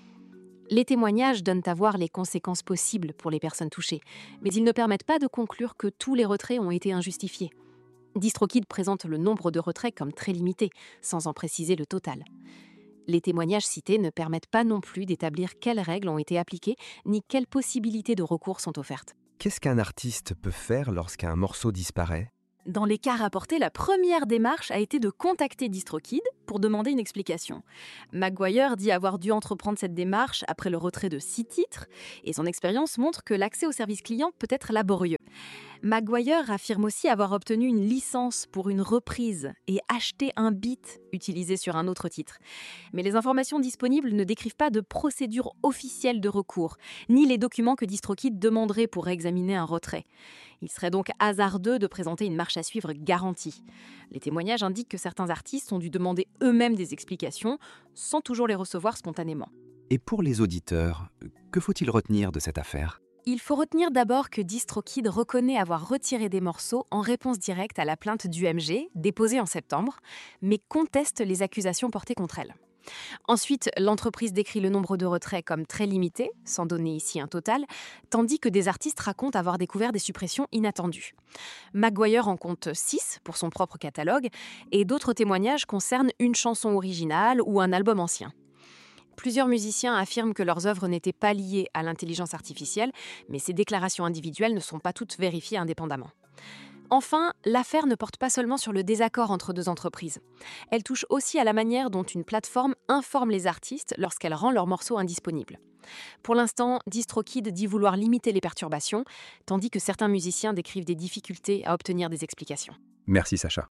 Les témoignages donnent à voir les conséquences possibles pour les personnes touchées, mais ils ne permettent pas de conclure que tous les retraits ont été injustifiés. DistroKid présente le nombre de retraits comme très limité, sans en préciser le total. Les témoignages cités ne permettent pas non plus d'établir quelles règles ont été appliquées, ni quelles possibilités de recours sont offertes. Qu'est-ce qu'un artiste peut faire lorsqu'un morceau disparaît ? Dans les cas rapportés, la première démarche a été de contacter DistroKid pour demander une explication. Maguire dit avoir dû entreprendre cette démarche après le retrait de six titres, et son expérience montre que l'accès au service client peut être laborieux. Maguire affirme aussi avoir obtenu une licence pour une reprise et acheté un beat utilisé sur un autre titre. Mais les informations disponibles ne décrivent pas de procédure officielle de recours, ni les documents que DistroKid demanderait pour examiner un retrait. Il serait donc hasardeux de présenter une marche à suivre garantie. Les témoignages indiquent que certains artistes ont dû demander eux-mêmes des explications, sans toujours les recevoir spontanément. Et pour les auditeurs, que faut-il retenir de cette affaire ? Il faut retenir d'abord que DistroKid reconnaît avoir retiré des morceaux en réponse directe à la plainte du M G, déposée en septembre, mais conteste les accusations portées contre elle. Ensuite, l'entreprise décrit le nombre de retraits comme très limité, sans donner ici un total, tandis que des artistes racontent avoir découvert des suppressions inattendues. Maguire en compte six pour son propre catalogue, et d'autres témoignages concernent une chanson originale ou un album ancien. Plusieurs musiciens affirment que leurs œuvres n'étaient pas liées à l'intelligence artificielle, mais ces déclarations individuelles ne sont pas toutes vérifiées indépendamment. Enfin, l'affaire ne porte pas seulement sur le désaccord entre deux entreprises. Elle touche aussi à la manière dont une plateforme informe les artistes lorsqu'elle rend leurs morceaux indisponibles. Pour l'instant, DistroKid dit vouloir limiter les perturbations, tandis que certains musiciens décrivent des difficultés à obtenir des explications. Merci Sacha.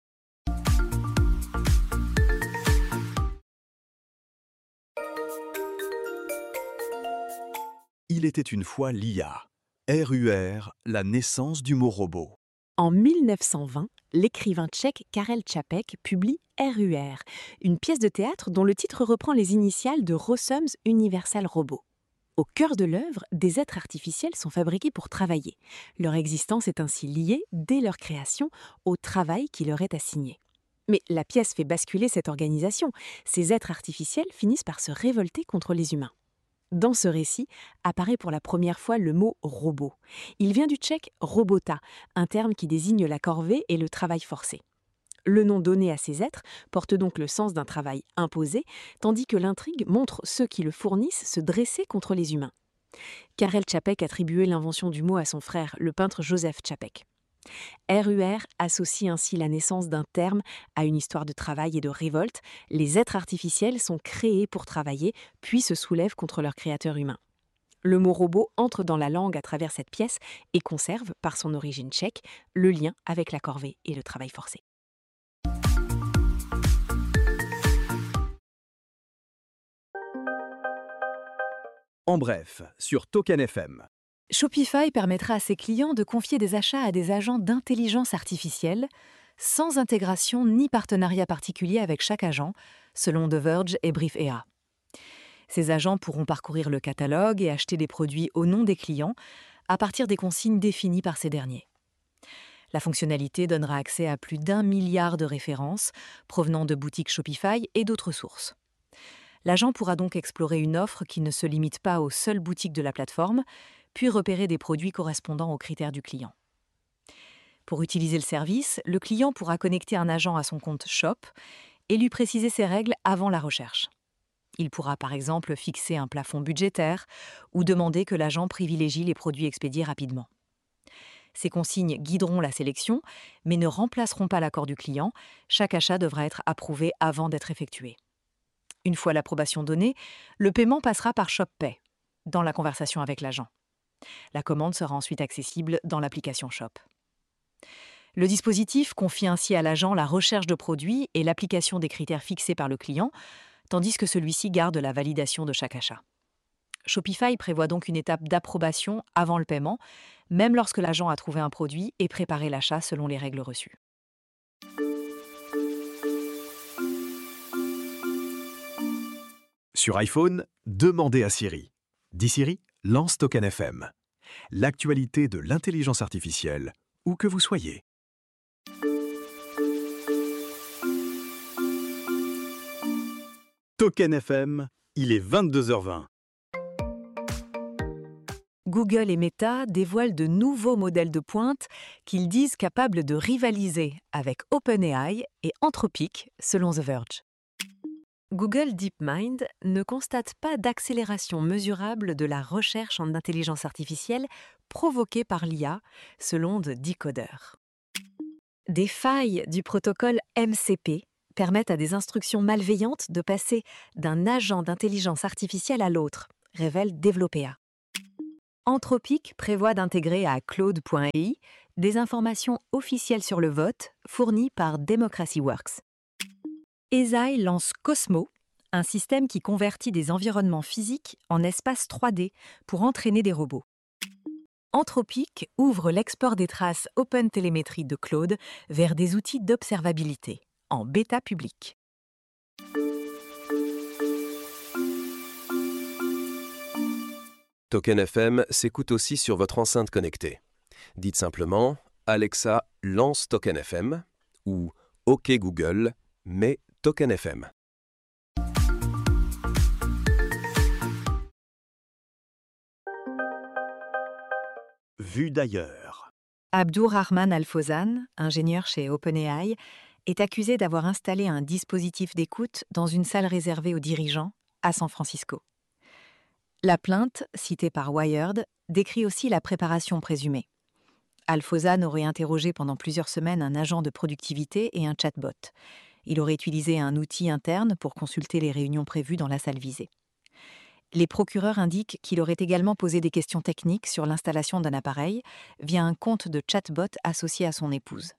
Il était une fois l'I A. R U R, la naissance du mot robot. En mille neuf cent vingt, l'écrivain tchèque Karel Čapek publie R U R, une pièce de théâtre dont le titre reprend les initiales de Rossum's Universal Robot. Au cœur de l'œuvre, des êtres artificiels sont fabriqués pour travailler. Leur existence est ainsi liée, dès leur création, au travail qui leur est assigné. Mais la pièce fait basculer cette organisation. Ces êtres artificiels finissent par se révolter contre les humains. Dans ce récit apparaît pour la première fois le mot « robot ». Il vient du tchèque « robota », un terme qui désigne la corvée et le travail forcé. Le nom donné à ces êtres porte donc le sens d'un travail imposé, tandis que l'intrigue montre ceux qui le fournissent se dresser contre les humains. Karel Čapek attribuait l'invention du mot à son frère, le peintre Joseph Čapek. R U R associe ainsi la naissance d'un terme à une histoire de travail et de révolte. Les êtres artificiels sont créés pour travailler, puis se soulèvent contre leur créateur humain. Le mot robot entre dans la langue à travers cette pièce et conserve, par son origine tchèque, le lien avec la corvée et le travail forcé. En bref, sur Token F M. Shopify permettra à ses clients de confier des achats à des agents d'intelligence artificielle, sans intégration ni partenariat particulier avec chaque agent, selon The Verge et Brief E A. Ces agents pourront parcourir le catalogue et acheter des produits au nom des clients, à partir des consignes définies par ces derniers. La fonctionnalité donnera accès à plus d'un milliard de références provenant de boutiques Shopify et d'autres sources. L'agent pourra donc explorer une offre qui ne se limite pas aux seules boutiques de la plateforme, puis repérer des produits correspondant aux critères du client. Pour utiliser le service, le client pourra connecter un agent à son compte Shop et lui préciser ses règles avant la recherche. Il pourra par exemple fixer un plafond budgétaire ou demander que l'agent privilégie les produits expédiés rapidement. Ces consignes guideront la sélection, mais ne remplaceront pas l'accord du client. Chaque achat devra être approuvé avant d'être effectué. Une fois l'approbation donnée, le paiement passera par ShopPay, dans la conversation avec l'agent. La commande sera ensuite accessible dans l'application Shop. Le dispositif confie ainsi à l'agent la recherche de produits et l'application des critères fixés par le client, tandis que celui-ci garde la validation de chaque achat. Shopify prévoit donc une étape d'approbation avant le paiement, même lorsque l'agent a trouvé un produit et préparé l'achat selon les règles reçues. Sur iPhone, demandez à Siri. Dis Siri, lance Token F M. L'actualité de l'intelligence artificielle, où que vous soyez. Token F M, il est vingt-deux heures vingt. Google et Meta dévoilent de nouveaux modèles de pointe qu'ils disent capables de rivaliser avec OpenAI et Anthropic, selon The Verge. Google DeepMind ne constate pas d'accélération mesurable de la recherche en intelligence artificielle provoquée par l'I A, selon The Decoder. Des failles du protocole M C P permettent à des instructions malveillantes de passer d'un agent d'intelligence artificielle à l'autre, révèle Developea. Anthropic prévoit d'intégrer à Claude point A I des informations officielles sur le vote fournies par Democracy Works. Eisai lance Cosmo, un système qui convertit des environnements physiques en espaces trois D pour entraîner des robots. Anthropic ouvre l'export des traces OpenTelemetry de Claude vers des outils d'observabilité, en bêta publique. Token F M s'écoute aussi sur votre enceinte connectée. Dites simplement « Alexa, lance Token F M » ou « OK Google, mets Token F M ». Vue d'ailleurs. Abdourahman Al-Fawzan, ingénieur chez OpenAI, est accusé d'avoir installé un dispositif d'écoute dans une salle réservée aux dirigeants à San Francisco. La plainte, citée par Wired, décrit aussi la préparation présumée. Al-Fawzan aurait interrogé pendant plusieurs semaines un agent de productivité et un chatbot. Il aurait utilisé un outil interne pour consulter les réunions prévues dans la salle visée. Les procureurs indiquent qu'il aurait également posé des questions techniques sur l'installation d'un appareil via un compte de chatbot associé à son épouse.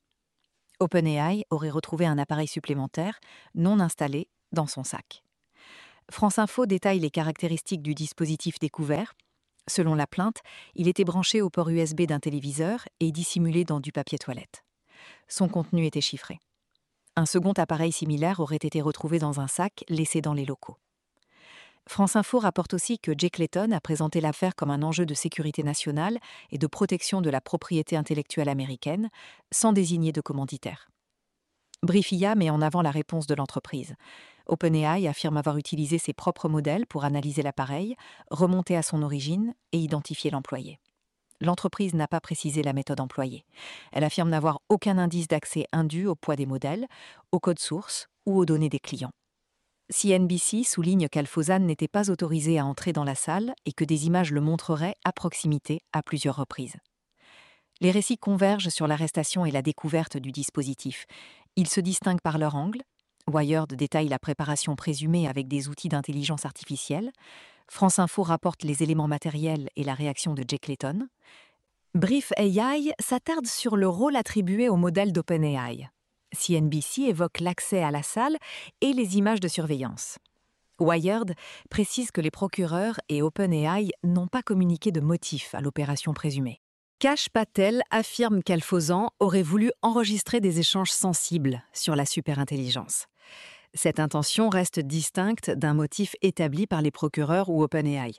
OpenAI aurait retrouvé un appareil supplémentaire, non installé, dans son sac. France Info détaille les caractéristiques du dispositif découvert. Selon la plainte, il était branché au port U S B d'un téléviseur et dissimulé dans du papier toilette. Son contenu était chiffré. Un second appareil similaire aurait été retrouvé dans un sac laissé dans les locaux. France Info rapporte aussi que Jay Clayton a présenté l'affaire comme un enjeu de sécurité nationale et de protection de la propriété intellectuelle américaine, sans désigner de commanditaire. Briefia met en avant la réponse de l'entreprise. OpenAI affirme avoir utilisé ses propres modèles pour analyser l'appareil, remonter à son origine et identifier l'employé. L'entreprise n'a pas précisé la méthode employée. Elle affirme n'avoir aucun indice d'accès indu au poids des modèles, au code source ou aux données des clients. C N B C souligne qu'Al-Fawzan n'était pas autorisé à entrer dans la salle et que des images le montreraient à proximité à plusieurs reprises. Les récits convergent sur l'arrestation et la découverte du dispositif. Ils se distinguent par leur angle. Wired détaille la préparation présumée avec des outils d'intelligence artificielle. France Info rapporte les éléments matériels et la réaction de Jay Clayton. Brief A I s'attarde sur le rôle attribué au modèle d'OpenAI. C N B C évoque l'accès à la salle et les images de surveillance. Wired précise que les procureurs et OpenAI n'ont pas communiqué de motif à l'opération présumée. Kash Patel affirme qu'Al-Fawzan aurait voulu enregistrer des échanges sensibles sur la superintelligence. Cette intention reste distincte d'un motif établi par les procureurs ou OpenAI.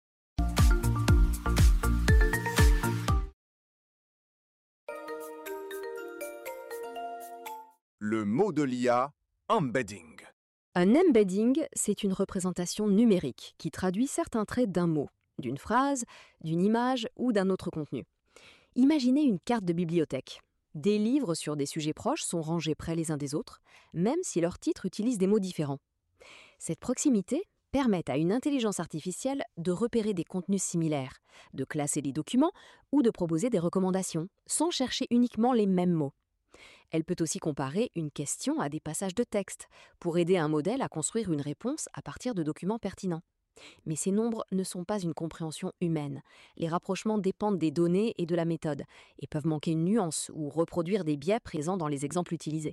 Le mot de l'I A, embedding. Un embedding, c'est une représentation numérique qui traduit certains traits d'un mot, d'une phrase, d'une image ou d'un autre contenu. Imaginez une carte de bibliothèque. Des livres sur des sujets proches sont rangés près les uns des autres, même si leurs titres utilisent des mots différents. Cette proximité permet à une intelligence artificielle de repérer des contenus similaires, de classer des documents ou de proposer des recommandations, sans chercher uniquement les mêmes mots. Elle peut aussi comparer une question à des passages de texte, pour aider un modèle à construire une réponse à partir de documents pertinents. Mais ces nombres ne sont pas une compréhension humaine. Les rapprochements dépendent des données et de la méthode, et peuvent manquer une nuance ou reproduire des biais présents dans les exemples utilisés.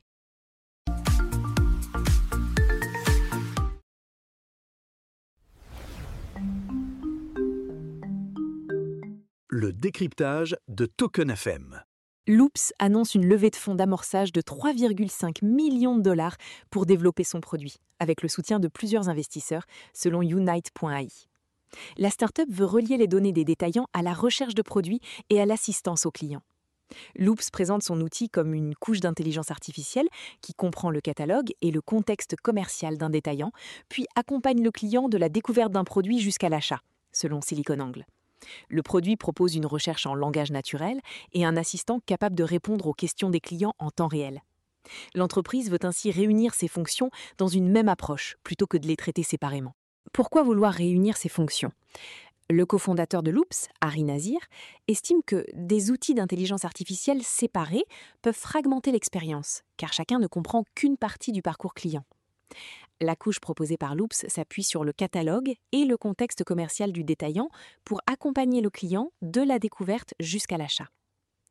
Le décryptage de Token F M. Loops annonce une levée de fonds d'amorçage de trois virgule cinq millions de dollars pour développer son produit, avec le soutien de plusieurs investisseurs, selon Unite point A I. La start-up veut relier les données des détaillants à la recherche de produits et à l'assistance aux clients. Loops présente son outil comme une couche d'intelligence artificielle qui comprend le catalogue et le contexte commercial d'un détaillant, puis accompagne le client de la découverte d'un produit jusqu'à l'achat, selon SiliconANGLE. Le produit propose une recherche en langage naturel et un assistant capable de répondre aux questions des clients en temps réel. L'entreprise veut ainsi réunir ces fonctions dans une même approche, plutôt que de les traiter séparément. Pourquoi vouloir réunir ces fonctions ? Le cofondateur de Loops, Hari Nazir, estime que des outils d'intelligence artificielle séparés peuvent fragmenter l'expérience, car chacun ne comprend qu'une partie du parcours client. La couche proposée par Loops s'appuie sur le catalogue et le contexte commercial du détaillant pour accompagner le client de la découverte jusqu'à l'achat.